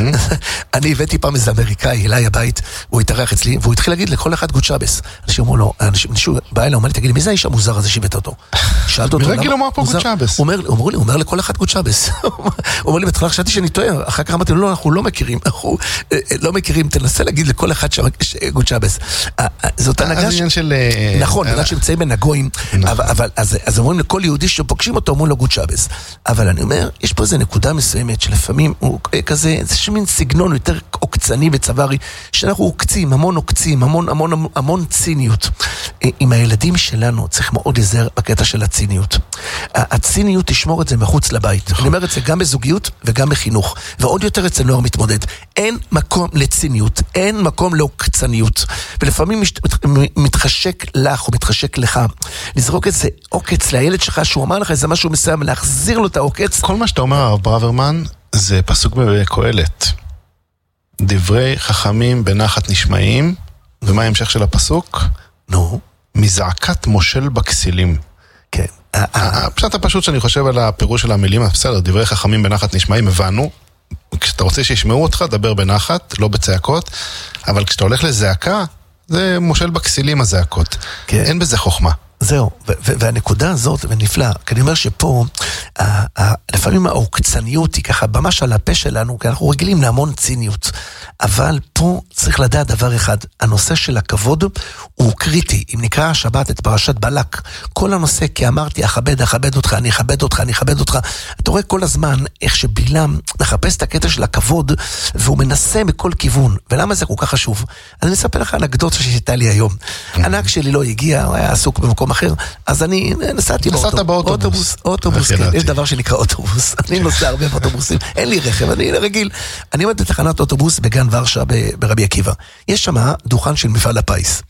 אני הבאתי פעם איזה אמריקאי אליי הבית, הוא התארח אצלי, והוא התחיל להגיד לכל אחד גוד שבס. אנשים אמרו לו, אנשים בא אליי, אומר לי, תגיד לי, מי זה האיש המוזר הזה שהבאת אותו? שאלת אותו, מרגע לומר פה גוד שבס. הוא אומר לי, הוא אומר לכל אחד גוד שבס. הוא אומר לי, בתחילה חשבתי שאני טועה, אחר כך אמרתי לו, לא, אנחנו לא מכירים, אנחנו לא מכירים, תנסה להגיד לכל אחד גוד שבס. זאת הנהגה ש... נכון, בגלל שמצאים בין הגויים, אבל אז אומרים לכל יהודי שפוגשים אותו, אומרים לו גוד שבס. אבל אני אומר, יש פה איזו נקודה מסוימת שלפעמים הוא כזה, זה שמין סגנון יותר עוקצני וצברי, שאנחנו עוקצים, המון עוקצים, המון, המון, המון ציניות. עם הילדים שלנו צריך מאוד לזהר בקטע של הציניות. הציניות תשמור את זה מחוץ לבית. אני אומר את זה גם בזוגיות וגם בחינוך. ועוד יותר אצל נוער מתמודד. אין מקום לציניות, אין מקום לעוקצניות. ולפעמים מתחשק לך או מתחשק לך, לזרוק איזה עוקץ לילד שלך, שהוא אמר לך איזה משהו מסוים, להחזיר לו את העוקץ. כל מה שאתה אומר, הרב ברוורמן, זה פסוק בקהלת. דברי חכמים בנחת נשמעים, ומה ההמשך של הפסוק? נו. מזעקת מושל בכסילים. כן. הפשט הפשוט שאני חושב על הפירוש של המילים, בסדר, דברי חכמים בנחת נשמעים, הבנו. כשאתה רוצה שישמעו אותך, דבר בנחת, לא בצעקות, אבל כשאתה הולך לזעקה, זה מושל בכסילים הזעקות. כן. אין בזה חוכמה. זהו, והנקודה הזאת, ונפלא, כי אני אומר שפה, לפעמים העוקצניות היא ככה, ממש על הפה שלנו, כי אנחנו רגילים להמון ציניות, אבל פה צריך לדעת דבר אחד, הנושא של הכבוד הוא קריטי, אם נקרא השבת את פרשת בלק, כל הנושא, כי אמרתי, אכבד, אכבד אותך, אני אכבד אותך, אני אכבד אותך, אתה רואה כל הזמן איך שבלעם מחפש את הקטע של הכבוד, והוא מנסה בכל כיוון, ולמה זה כל כך חשוב? אז אני אספר לך אנקדוטה שהייתה לי היום, הנהג שלי לא הגיע, הוא היה עסוק במקום אחר, אז אני נסעתי באוטובוס, אוטובוס, כן, יש דבר שנקרא אוטובוס, אני נוסע הרבה באוטובוסים, אין לי רכב, אני רגיל, אני עומד בתחנת אוטובוס בגן ורשה ברבי עקיבא, יש שם דוכן של מפעל הפיס,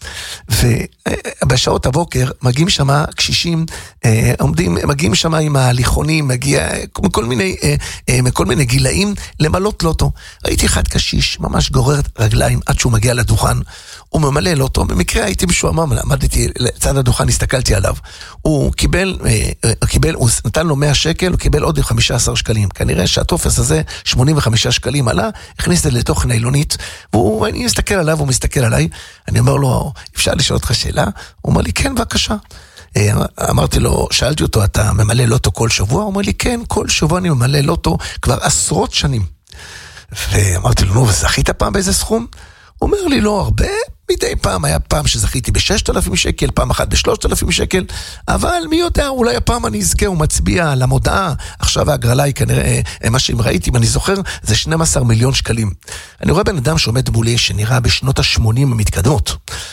ובשעות הבוקר מגיעים שם קשישים, עומדים, מגיעים שם עם ההליכונים, מגיע מכל מיני, מכל מיני גילאים למלות לוטו, ראיתי אחד קשיש, ממש גורר רגליים עד שהוא מגיע לדוכן, הוא ממלא לוטו, במקרה הייתי משועמם, עמדתי לצד הדוכן, הסתכלתי עליו, הוא קיבל, הוא קיבל, הוא נתן לו מאה שקל, הוא קיבל עוד חמישה עשר שקלים, כנראה שהטופס הזה, שמונים וחמישה שקלים עלה, הכניס את זה לתוך ניילונית, ואני מסתכל עליו, הוא מסתכל עליי, אני אומר לו, אפשר לשאול אותך שאלה? הוא אומר לי, כן, בבקשה. אמרתי לו, שאלתי אותו, אתה ממלא לוטו כל שבוע? הוא אומר לי, כן, כל שבוע אני ממלא לוטו כבר עשרות שנים. ואמרתי לו, נו, וזכית פעם באיזה סכום? הוא אומר לי, לא הרבה, מדי פעם, היה פעם שזכיתי בששת אלפים שקל, פעם אחת בשלושת אלפים שקל, אבל מי יודע, אולי הפעם אני אזכה, הוא מצביע על המודעה, עכשיו ההגרלה היא כנראה, מה שאם ראיתי, אם אני זוכר, זה שנים עשר מיליון שקלים. אני רואה בן אדם שעומד מולי, שנראה בשנות ה-שמונים המתקדמות.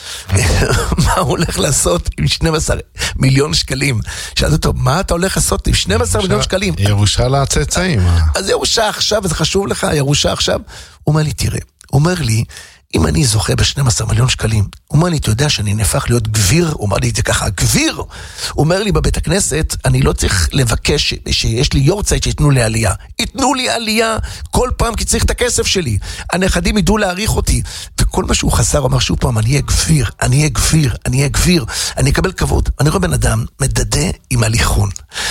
מה הוא הולך לעשות עם שנים עשר מיליון שקלים? שאלתי אותו, מה אתה הולך לעשות עם שנים עשר מיליון שקלים? ירושה לצאצאים. אז ירושה עכשיו, זה חשוב לך, ירושה עכשיו. הוא אומר לי, תראה, הוא אומר לי, אם אני זוכה ב-שנים עשר מיליון שקלים, הוא אומר לי, אתה יודע שאני נהפך להיות גביר, הוא אומר לי את זה ככה, גביר, הוא אומר לי בבית הכנסת, אני לא צריך לבקש שיש לי יורצייט שיתנו לי עלייה, יתנו לי עלייה כל פעם כי צריך את הכסף שלי, הנכדים ידעו להעריך אותי, וכל מה שהוא חסר, הוא אמר שוב פעם, אני אהיה גביר, אני אהיה גביר, אני אהיה גביר, אני אקבל כבוד. אני רואה בן אדם מדדה עם הליכון,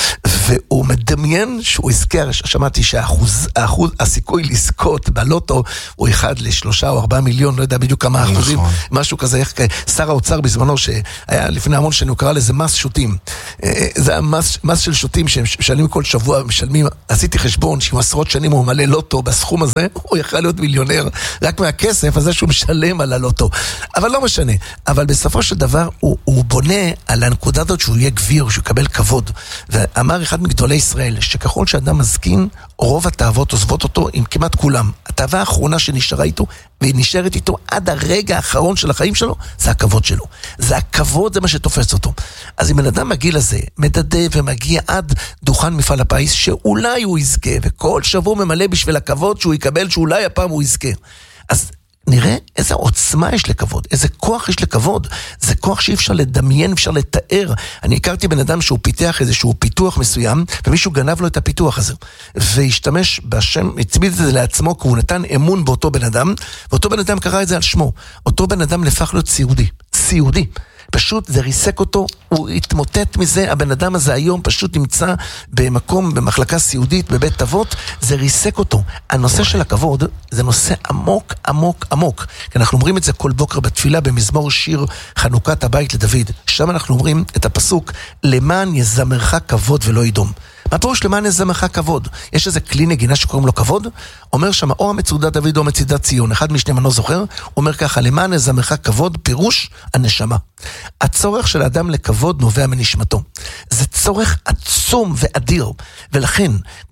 והוא מדמיין שהוא יזכר, שמעתי שהאחוז, האחוז, הסיכוי לזכות בלוטו הוא אחד לשלושה או ארבעה מיליון, לא יודע בדיוק כמה אחוזים, משהו כזה, איך שר האוצר בזמנו, שהיה לפני המון שנים, הוא קרא לזה מס שוטים. זה היה מס, מס של שוטים, שהם משלמים כל שבוע, משלמים, עשיתי חשבון, שעם עשרות שנים הוא מלא לוטו, בסכום הזה, הוא יכל להיות מיליונר, רק מהכסף הזה שהוא משלם על הלוטו. אבל לא משנה. אבל בסופו של דבר, הוא, הוא בונה על הנקודה הזאת, שהוא יהיה גביר, שהוא יקבל כבוד. ואמר אחד מגדולי ישראל, שככל שאדם מזקין, רוב התאוות עוזבות אותו עם כמעט כולם. התאווה האחרונה שנשארה איתו, והיא נשארת איתו עד הרגע האחרון של החיים שלו, זה הכבוד שלו. זה הכבוד, זה מה שתופס אותו. אז אם בן אדם מגיע לזה, מדדה ומגיע עד דוכן מפעל הפיס, שאולי הוא יזכה, וכל שבוע ממלא בשביל הכבוד שהוא יקבל, שאולי הפעם הוא יזכה. אז נראה איזה עוצמה יש לכבוד, איזה כוח יש לכבוד. זה כוח שאי אפשר לדמיין, אפשר לתאר. אני הכרתי בן אדם שהוא פיתח איזשהו פיתוח מסוים, ומישהו גנב לו את הפיתוח הזה. והשתמש בשם, הצמיד את זה לעצמו, כי הוא נתן אמון באותו בן אדם, ואותו בן אדם קרא את זה על שמו. אותו בן אדם לפח להיות סיעודי. סיעודי. פשוט זה ריסק אותו, הוא התמוטט מזה, הבן אדם הזה היום פשוט נמצא במקום, במחלקה סיעודית, בבית אבות, זה ריסק אותו. הנושא של הכבוד, זה נושא עמוק, עמוק, עמוק. כי אנחנו אומרים את זה כל בוקר בתפילה, במזמור שיר חנוכת הבית לדוד. שם אנחנו אומרים את הפסוק, למען יזמרך כבוד ולא ידום. מה פירוש למען יזמרך כבוד? יש איזה כלי נגינה שקוראים לו כבוד? אומר שם, או המצודת דוד או מצודת ציון, אחד משניהם אני לא זוכר, אומר ככה, למען יזמרך כבוד, פירוש הנשמה. הצורך של האדם לכבוד נובע מנשמתו. זה צורך עצום ואדיר, ולכן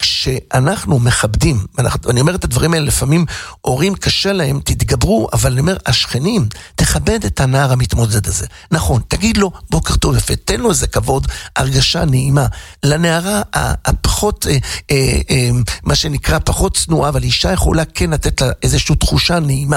כשאנחנו מכבדים, ואני אומר את הדברים האלה, לפעמים הורים קשה להם, תתגברו, אבל אני אומר, השכנים, תכבד את הנער המתמודד הזה. נכון, תגיד לו, בוקר טוב יפה, תן לו איזה כבוד, הרגשה נעימה. לנערה הפחות, אה, אה, אה, מה שנקרא, פחות צנועה, אבל אישה יכולה כן לתת לה איזושהי תחושה נעימה,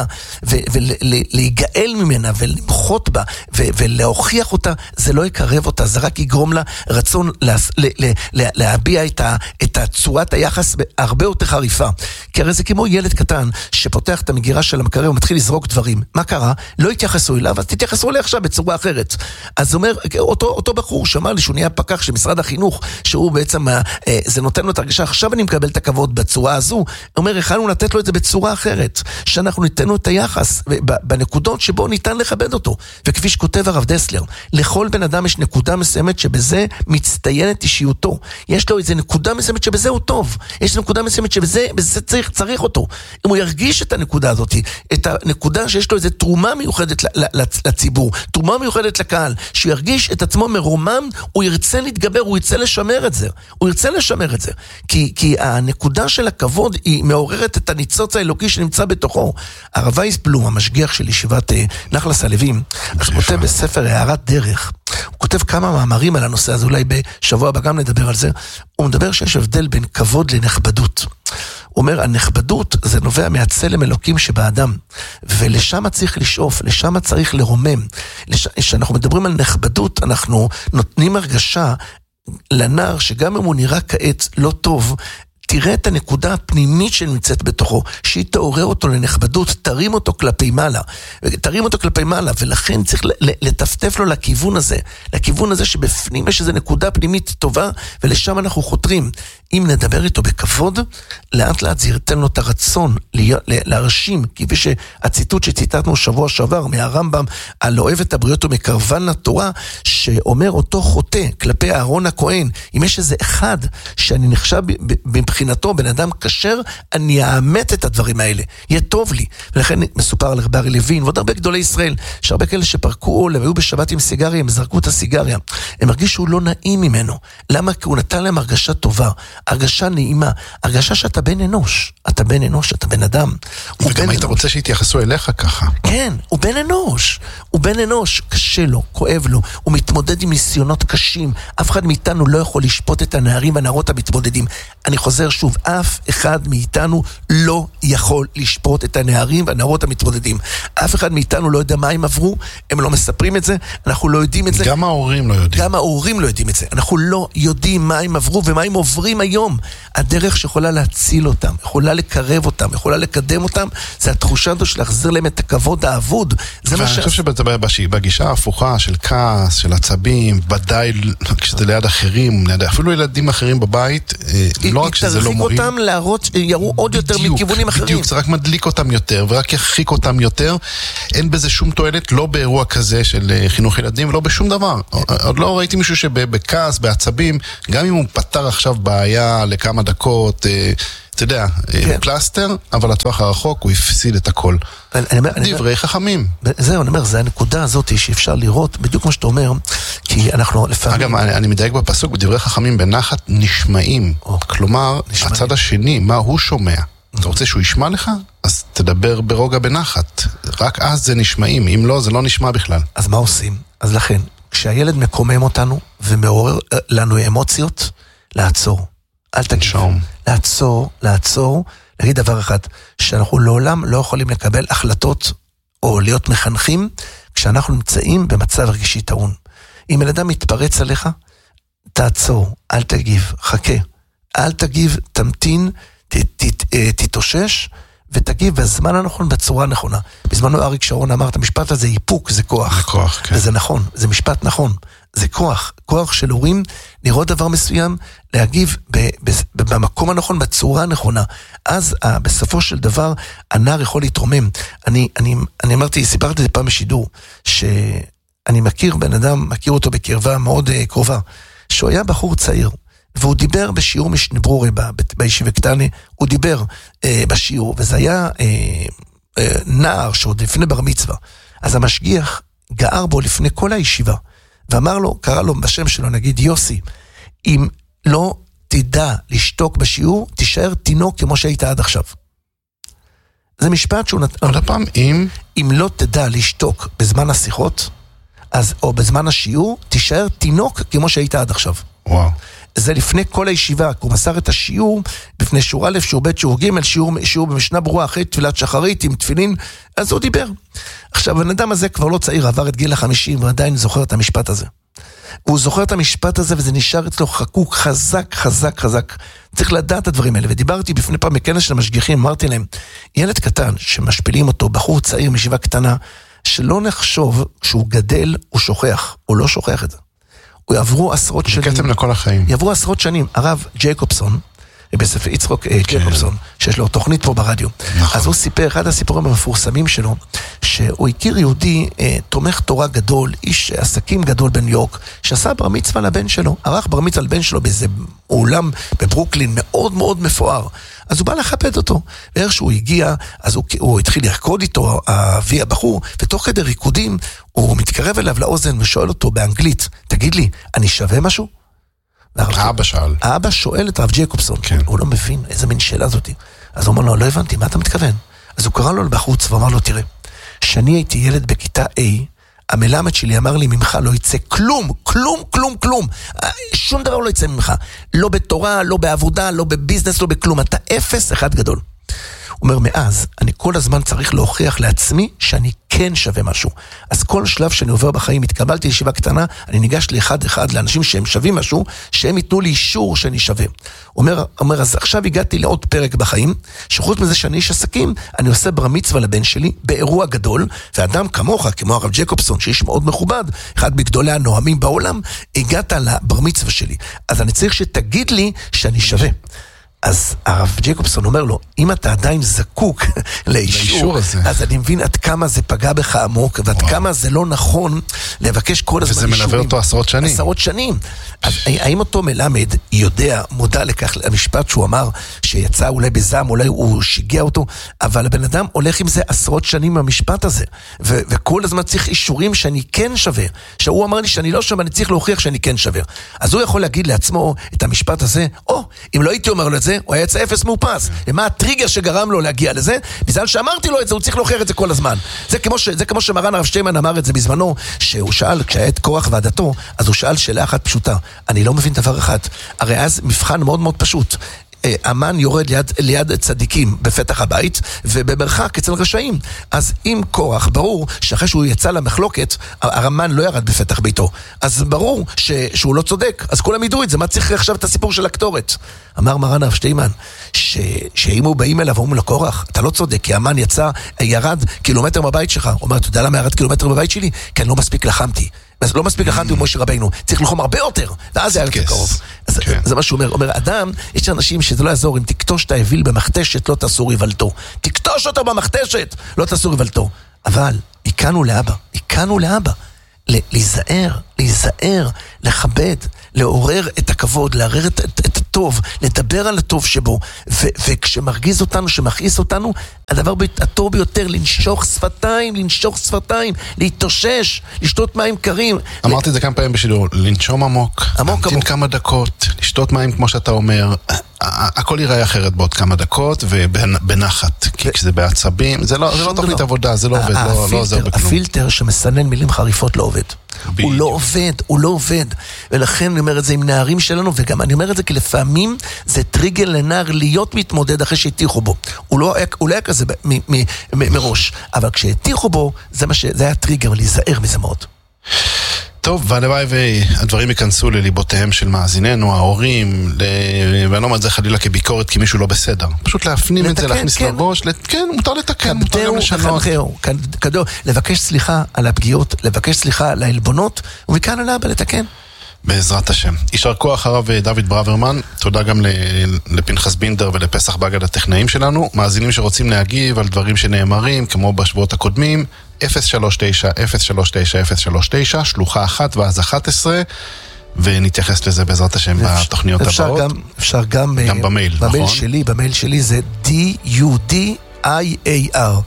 ולהיגאל ממנה, ולמחות בה, ו- ולהוכיח אותה, זה לא יקרב אותה, זה רק יגרום לה רצון לה, לה, לה, לה, להביע את, ה, את צורת היחס הרבה יותר חריפה. כי הרי זה כמו ילד קטן, שפותח את המגירה של המקרר, ומתחיל לזרוק דברים. מה קרה? לא התייחסו אליו, אז תתייחסו אליו עכשיו בצורה אחרת. אז אומר, אותו, אותו בחור שאמר לי, שהוא נהיה פקח של משרד החינוך, שהוא בעצם, זה נותן לו את הרגשה, עכשיו אני מקבל את הכבוד בצורה הזו, אומר, יכלנו לתת לו את זה בצורה אחרת, שאנחנו ניתן לו את היחס, בנקודות שבו ניתן לכבד אותו. וכפי שכותב הרב דסלר, לכל בן אדם יש נקודה מסוימת שבזה מצטיינת אישיותו. יש לו איזה נקודה מסוימת שבזה הוא טוב. יש נקודה מסוימת שבזה בזה צריך, צריך אותו. אם הוא ירגיש את הנקודה הזאת, את הנקודה שיש לו איזה תרומה מיוחדת לציבור, תרומה מיוחדת לקהל, שהוא ירגיש את עצמו מרומם, הוא ירצה להתגבר, הוא ירצה לשמר את זה. הוא ירצה לשמר את זה. כי, כי הנקודה של הכבוד היא מעוררת את הניצוץ האלוקי שנמצא בתוכו. הרב וייסבלום, המשגיח של ישיבת נחלס הלווים, אז הוא כותב בספר הערת דרך, הוא כותב כמה מאמרים על הנושא הזה, אולי בשבוע הבא גם נדבר על זה. הוא מדבר שיש הבדל בין כבוד לנכבדות. הוא אומר, הנכבדות זה נובע מהצלם אלוקים שבאדם, ולשם צריך לשאוף, לשם צריך לרומם. כשאנחנו מדברים על נכבדות, אנחנו נותנים הרגשה לנער שגם אם הוא נראה כעת לא טוב, תראה את הנקודה הפנימית שנמצאת בתוכו, שהיא תעורר אותו לנכבדות, תרים אותו כלפי מעלה, תרים אותו כלפי מעלה, ולכן צריך לטפטף לו לכיוון הזה, לכיוון הזה שבפנים יש איזו נקודה פנימית טובה, ולשם אנחנו חותרים. אם נדבר איתו בכבוד, לאט לאט זה ירתן לו את הרצון להרשים, כפי שהציטוט שציטטנו שבוע שעבר מהרמב"ם, על אוהב את הבריות ומקרבן לתורה, שאומר אותו חוטא כלפי אהרון הכהן, אם יש איזה אחד שאני נחשב מבחינתו בן אדם כשר, אני אאמת את הדברים האלה, יהיה טוב לי. ולכן מסופר על רבי לוין ועוד הרבה גדולי ישראל, שהרבה כאלה שפרקו עול והיו בשבת עם סיגריה, הם זרקו את הסיגריה, הם הרגישו לא נעים ממנו. למה? כי הוא נתן להם הרגשה טובה, הרגשה נעימה, הרגשה שאתה בן אנוש, אתה בן אנוש, אתה בן אדם. וגם היית רוצה שיתייחסו אליך ככה. כן, הוא בן אנוש, הוא בן אנוש, קשה לו, כואב לו, הוא מתמודד עם ניסיונות קשים, אף אחד מאיתנו לא יכול לשפוט את הנערים והנערות המתמודדים. אני חוזר שוב, אף אחד מאיתנו לא יכול לשפוט את הנערים והנערות המתמודדים. אף אחד מאיתנו לא יודע מה הם עברו, הם לא מספרים את זה, אנחנו לא יודעים את זה. גם ההורים לא יודעים. גם ההורים לא יודעים את זה. אנחנו לא יודעים מה הם עברו ומה הם עוברים היום. הדרך שיכולה להציל אותם, יכולה לקרב אותם, יכולה לקדם אותם, זה התחושה הזו של להחזיר להם את הכבוד האבוד. ואני חושב שבגישה ההפוכה של כעס, של עצבים, ודאי כשזה ליד אחרים, אפילו ילדים אחרים בבית, לא רק שזה לא מועיל. תרחיק אותם להראות, יראו עוד יותר מכיוונים אחרים. בדיוק, זה רק מדליק אותם יותר, ורק יחריק אותם יותר. אין בזה שום תועלת, לא באירוע כזה של חינוך ילדים, ולא בשום דבר. עוד לא ראיתי מישהו שבכעס, בעצבים, גם אם הוא פתר עכשיו בעיה לכמה דקות, אתה יודע, פלסטר, אבל לטווח הרחוק הוא הפסיד את הכל. דברי חכמים. זהו, אני אומר, זה הנקודה הזאת שאפשר לראות, בדיוק כמו שאתה אומר, כי אנחנו לפעמים... אגב, אני מדייק בפסוק, בדברי חכמים בנחת נשמעים. כלומר, הצד השני, מה הוא שומע? אתה רוצה שהוא ישמע לך? אז תדבר ברוגע בנחת. רק אז זה נשמעים, אם לא, זה לא נשמע בכלל. אז מה עושים? אז לכן, כשהילד מקומם אותנו ומעורר לנו אמוציות, לעצור. אל תגיד. לעצור, לעצור, להגיד דבר אחד, שאנחנו לעולם לא יכולים לקבל החלטות או להיות מחנכים, כשאנחנו נמצאים במצב רגישי טעון. אם ילד אדם מתפרץ עליך, תעצור, אל תגיב, חכה. אל תגיב, תמתין, ת, ת, תתאושש, ותגיב בזמן הנכון, בצורה הנכונה. בזמנו אריק שרון אמר, את המשפט הזה, איפוק, זה כוח. זה כוח, כן. וזה נכון, זה משפט נכון. זה כוח, כוח של הורים, לראות דבר מסוים, להגיב ב- ב- במקום הנכון, בצורה הנכונה. אז uh, בסופו של דבר, הנער יכול להתרומם. אני, אני, אני אמרתי, סיפרתי את זה פעם בשידור, שאני מכיר בן אדם, מכיר אותו בקרבה מאוד uh, קרובה, שהוא היה בחור צעיר, והוא דיבר בשיעור משנברורי, ב- ב- בישיבה קטנה, הוא דיבר uh, בשיעור, וזה היה uh, uh, נער שעוד לפני בר מצווה. אז המשגיח גער בו לפני כל הישיבה, ואמר לו, קרא לו בשם שלו, נגיד יוסי, אם לא תדע לשתוק בשיעור, תישאר תינוק כמו שהיית עד עכשיו. זה משפט שהוא נתן. עוד הפעם, אם... אם לא תדע לשתוק בזמן השיחות, אז, או בזמן השיעור, תישאר תינוק כמו שהיית עד עכשיו. וואו. זה לפני כל הישיבה, הוא מסר את השיעור, בפני שיעור א', שיעור ב', שיעור ג', שיעור, שיעור במשנה ברורה, אחרי תפילת שחרית, עם תפילין, אז הוא דיבר. עכשיו, הבן אדם הזה כבר לא צעיר, עבר את גיל החמישים, ועדיין זוכר את המשפט הזה. הוא זוכר את המשפט הזה, וזה נשאר אצלו חקוק, חזק, חזק, חזק. צריך לדעת את הדברים האלה, ודיברתי בפני פעם מכנס של המשגיחים, אמרתי להם, ילד קטן שמשפילים אותו, בחור צעיר מישיבה קטנה, שלא נחשוב שהוא גדל, הוא שוכח, הוא לא שוכח את זה. הוא יעברו עשרות שנים. קטם לכל החיים. יעברו עשרות שנים. הרב ג'ייקובסון, בספר יצחק ג'קובסון, שיש לו תוכנית פה ברדיו. אז הוא סיפר, אחד הסיפורים המפורסמים שלו, שהוא הכיר יהודי תומך תורה גדול, איש עסקים גדול בניו יורק, שעשה בר מצווה לבן שלו, ערך בר מצווה לבן שלו באיזה אולם בברוקלין מאוד מאוד מפואר. אז הוא בא לחפד אותו, ואיך שהוא הגיע, אז הוא, הוא התחיל לרקוד איתו, אבי הבחור, ותוך כדי ריקודים, הוא מתקרב אליו לאוזן ושואל אותו באנגלית, תגיד לי, אני שווה משהו? האבא שאל. האבא שואל את הרב ג'קובסון, כן. הוא לא מבין איזה מין שאלה זאתי. אז הוא אומר לו, לא הבנתי, מה אתה מתכוון? אז הוא קרא לו בחוץ ואמר לו, תראה, שאני הייתי ילד בכיתה A, המלמד שלי אמר לי, ממך לא יצא כלום, כלום, כלום, כלום. שום דבר לא יצא ממך. לא בתורה, לא בעבודה, לא בביזנס, לא בכלום. אתה אפס אחד גדול. הוא אומר, מאז, אני כל הזמן צריך להוכיח לעצמי שאני כן שווה משהו. אז כל שלב שאני עובר בחיים, התקבלתי לישיבה קטנה, אני ניגש לאחד אחד לאנשים שהם שווים משהו, שהם ייתנו לי אישור שאני שווה. הוא אומר, אומר, אז עכשיו הגעתי לעוד פרק בחיים, שחוץ מזה שאני איש עסקים, אני עושה בר מצווה לבן שלי, באירוע גדול, ואדם כמוך, כמו הרב ג'קובסון, שאיש מאוד מכובד, אחד בגדולי הנואמים בעולם, הגעת לבר מצווה שלי. אז אני צריך שתגיד לי שאני שווה. אז הרב ג'קובסון אומר לו, אם אתה עדיין זקוק לאישור, אז אני מבין עד כמה זה פגע בך עמוק, ועד כמה זה לא נכון לבקש כל הזמן אישורים. וזה מלווה אותו עשרות שנים. עשרות שנים. אז האם אותו מלמד יודע, מודע לכך למשפט שהוא אמר, שיצא אולי בזעם, אולי הוא שיגע אותו, אבל הבן אדם הולך עם זה עשרות שנים מהמשפט הזה, ו- וכל הזמן צריך אישורים שאני כן שווה, שהוא אמר לי שאני לא שווה, אני צריך להוכיח שאני כן שווה. אז הוא יכול להגיד לעצמו את המשפט הזה, או, אם לא הייתי אומר לו את זה, הוא היה יצא אפס מאופס. ומה הטריגר שגרם לו להגיע לזה? בגלל שאמרתי לו את זה, הוא צריך להוכיח את זה כל הזמן. זה כמו, ש, זה כמו שמרן הרב שטיימן אמר את זה בזמנו, שהוא שאל, כשהיה את קורח ועדתו, אז הוא שאל שאלה אחת פשוטה. אני לא מבין דבר אחד. הרי אז מבחן מאוד מאוד פשוט. אמן יורד ליד, ליד צדיקים בפתח הבית, ובמרחק אצל רשעים. אז אם קורח, ברור שאחרי שהוא יצא למחלוקת, הרמן לא ירד בפתח ביתו. אז ברור ש, שהוא לא צודק. אז כולם ידעו את זה. מה צריך עכשיו את הסיפור של הקטורת? אמר מרן הרב שטיימן, ש, שאם הוא באים אליו ואומרים לו, קורח, אתה לא צודק, כי המן יצא, ירד קילומטר בבית שלך. הוא אומר, אתה יודע למה ירד קילומטר בבית שלי? כי אני לא מספיק לחמתי. אז לא מספיק לחמתי עם משה רבינו, צריך לחום הרבה יותר, ואז זה היה יותר קרוב. אז זה מה שהוא אומר, אומר, אדם, יש אנשים שזה לא יעזור, אם תקטוש את האוויל במחתשת, לא תעשור יבלתו. תקטוש אותו במחתשת, לא תעשור יבלתו. אבל, הכנו לאבא, הכנו לאבא, להיזהר, להיזהר, לכבד, לעורר את הכבוד, לעורר את, את, את הטוב, לדבר על הטוב שבו, ו, וכשמרגיז אותנו, שמכעיס אותנו, הדבר הטוב ביותר, לנשוך שפתיים, לנשוך שפתיים, להתאושש, לשתות מים קרים. אמרתי את זה כמה פעמים בשידור, לנשום עמוק, להמתין כמה דקות, לשתות מים כמו שאתה אומר, הכל ייראה אחרת בעוד כמה דקות, ובנחת, כי כשזה בעצבים, זה לא תוכנית עבודה, זה לא עובד, לא עוזר בכלום. הפילטר שמסנן מילים חריפות לא עובד. הוא לא עובד, הוא לא עובד. ולכן אני אומר את זה עם נערים שלנו, וגם אני אומר את זה כי לפעמים זה טריגר לנער להיות מתמודד אחרי שהתיחו בו. הוא לא היה, הוא לא היה כזה מ- מ- מ- מראש, אבל כשהתיחו בו, זה, ש... זה היה טריגר, להיזהר מזה מאוד. טוב, והלוואי והדברים ייכנסו לליבותיהם של מאזיננו, ההורים, ל... ואני לא אומר את זה חלילה כביקורת, כי מישהו לא בסדר. פשוט להפנים את זה, להכניס לראש, כן, מותר לתקן, מותר גם לשנות. כדאו, לבקש סליחה על הפגיעות, לבקש סליחה על העלבונות, ומכאן עלה בלתקן. בעזרת השם. יישר כוח הרב דוד ברוורמן, תודה גם לפנחס בינדר ולפסח בגד הטכנאים שלנו, מאזינים שרוצים להגיב על דברים שנאמרים, כמו בשבועות הקודמים, אפס שלוש תשע אפס שלוש תשע אפס שלוש תשע, שלוחה אחת ואז אחת עשרה, ונתייחס לזה בעזרת השם בתוכניות הבאות. אפשר גם, גם במייל, נכון? במייל שלי, במייל שלי זה די יו די איי איי אר,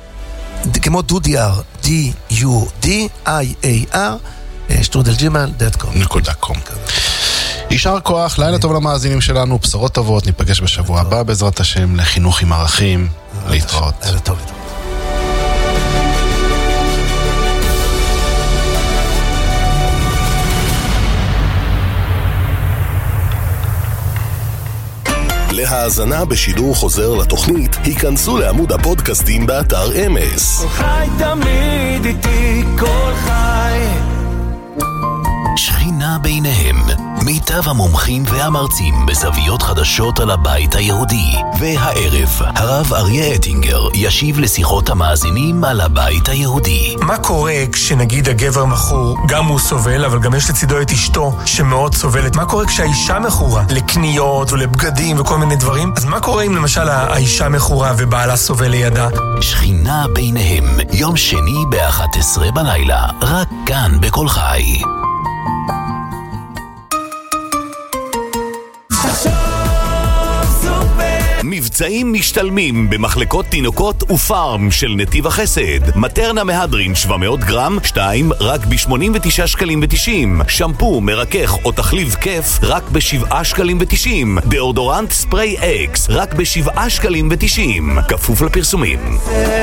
כמו דודי אר, די יו די איי איי אר, שטרודל ג'ימל דוט קום. נקודה קום. יישר כוח, לילה טוב למאזינים שלנו, בשורות טובות, ניפגש בשבוע הבא בעזרת השם, לחינוך עם ערכים, להתראות. לילה טוב, להתראות. להאזנה בשידור חוזר לתוכנית, היכנסו לעמוד הפודקאסטים באתר אמס. כל חי תמיד איתי, כל חי שכינה ביניהם, מיטב המומחים והמרצים בזוויות חדשות על הבית היהודי. והערב, הרב אריה אטינגר ישיב לשיחות המאזינים על הבית היהודי. מה קורה כשנגיד הגבר מכור, גם הוא סובל, אבל גם יש לצידו את אשתו שמאוד סובלת? מה קורה כשהאישה מכורה לקניות ולבגדים וכל מיני דברים? אז מה קורה אם למשל האישה מכורה ובעלה סובל לידה? שכינה ביניהם, יום שני ב-אחת עשרה בלילה, רק כאן בכל חי. מבצעים משתלמים במחלקות תינוקות ופארם של נתיב החסד. מטרנה מהדרין שבע מאות גרם, שתיים רק ב-שמונים ותשעה שקלים ותשעים. שמפו, מרכך או תחליב כיף רק ב-שבעה שקלים ותשעים. דאודורנט ספרי אקס רק ב-שבעה שקלים ותשעים. כפוף לפרסומים.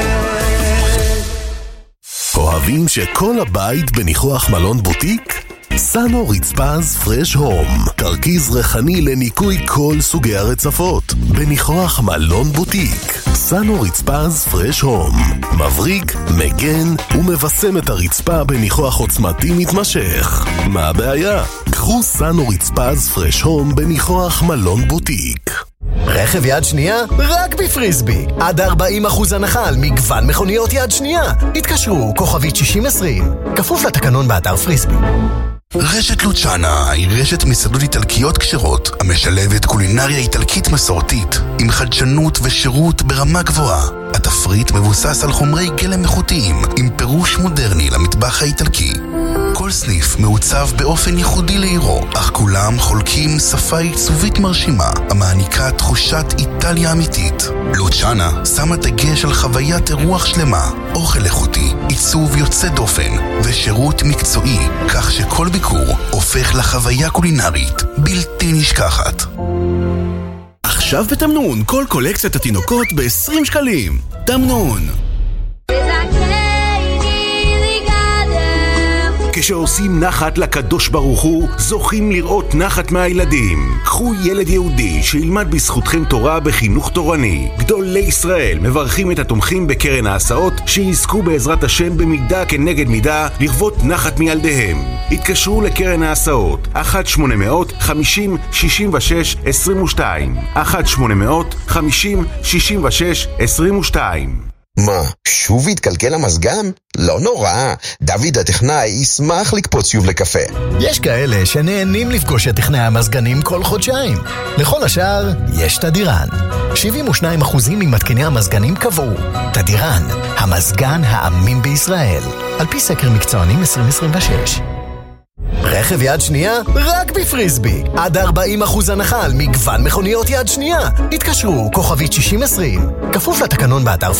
אוהבים שכל הבית בניחוח מלון בוטיק? סאנו רצפז פרש הום, תרכיז ריחני לניקוי כל סוגי הרצפות בניחוח מלון בוטיק. סאנו רצפז פרש הום מבריק, מגן ומבסם את הרצפה בניחוח עוצמתי מתמשך. מה הבעיה? קחו סאנו רצפז פרש הום בניחוח מלון בוטיק. רכב יד שנייה? רק בפריסבי. עד ארבעים אחוז הנחה על מגוון מכוניות יד שנייה. התקשרו, כוכבית שישים עשרים. כפוף לתקנון באתר פריסבי. רשת לוצ'אנה היא רשת מסעדות איטלקיות כשרות המשלבת קולינריה איטלקית מסורתית עם חדשנות ושירות ברמה גבוהה. התפריט מבוסס על חומרי גלם איכותיים עם פירוש מודרני למטבח האיטלקי. כל סניף מעוצב באופן ייחודי לעירו, אך כולם חולקים שפה עיצובית מרשימה המעניקה תחושת איטליה אמיתית. לוצ'אנה שמה דגש על חוויית אירוח שלמה, אוכל איכותי, עיצוב יוצא דופן ושירות מקצועי, כך שכל ביקור הופך לחוויה קולינרית בלתי נשכחת. עכשיו בתמנון, כל קולקציית התינוקות ב-עשרים שקלים. תמנון. כשעושים נחת לקדוש ברוך הוא, זוכים לראות נחת מהילדים. קחו ילד יהודי שילמד בזכותכם תורה בחינוך תורני. גדולי ישראל מברכים את התומכים בקרן ההסעות שיזכו בעזרת השם במידה כנגד מידה לכבוד נחת מילדיהם. התקשרו לקרן ההסעות אחת שמונה מאות חמישים שישים ושש עשרים ושתיים אחת שמונה מאות חמישים שישים ושש עשרים ושתיים. מה, שוב התקלקל המזגן? לא נורא, דוד הטכנאי ישמח לקפוץ שוב לקפה. יש כאלה שנהנים לפגוש את טכנאי המזגנים כל חודשיים. לכל השאר יש תדירן. שבעים ושניים אחוז ממתקני המזגנים קבעו. תדירן, המזגן האמין בישראל. על פי סקר מקצוענים עשרים עשרים ושש. רכב יד שנייה? רק בפריסבי. עד ארבעים אחוז הנחה על מגוון מכוניות יד שנייה. התקשרו, כוכבית שישים עשרים. כפוף לתקנון באתר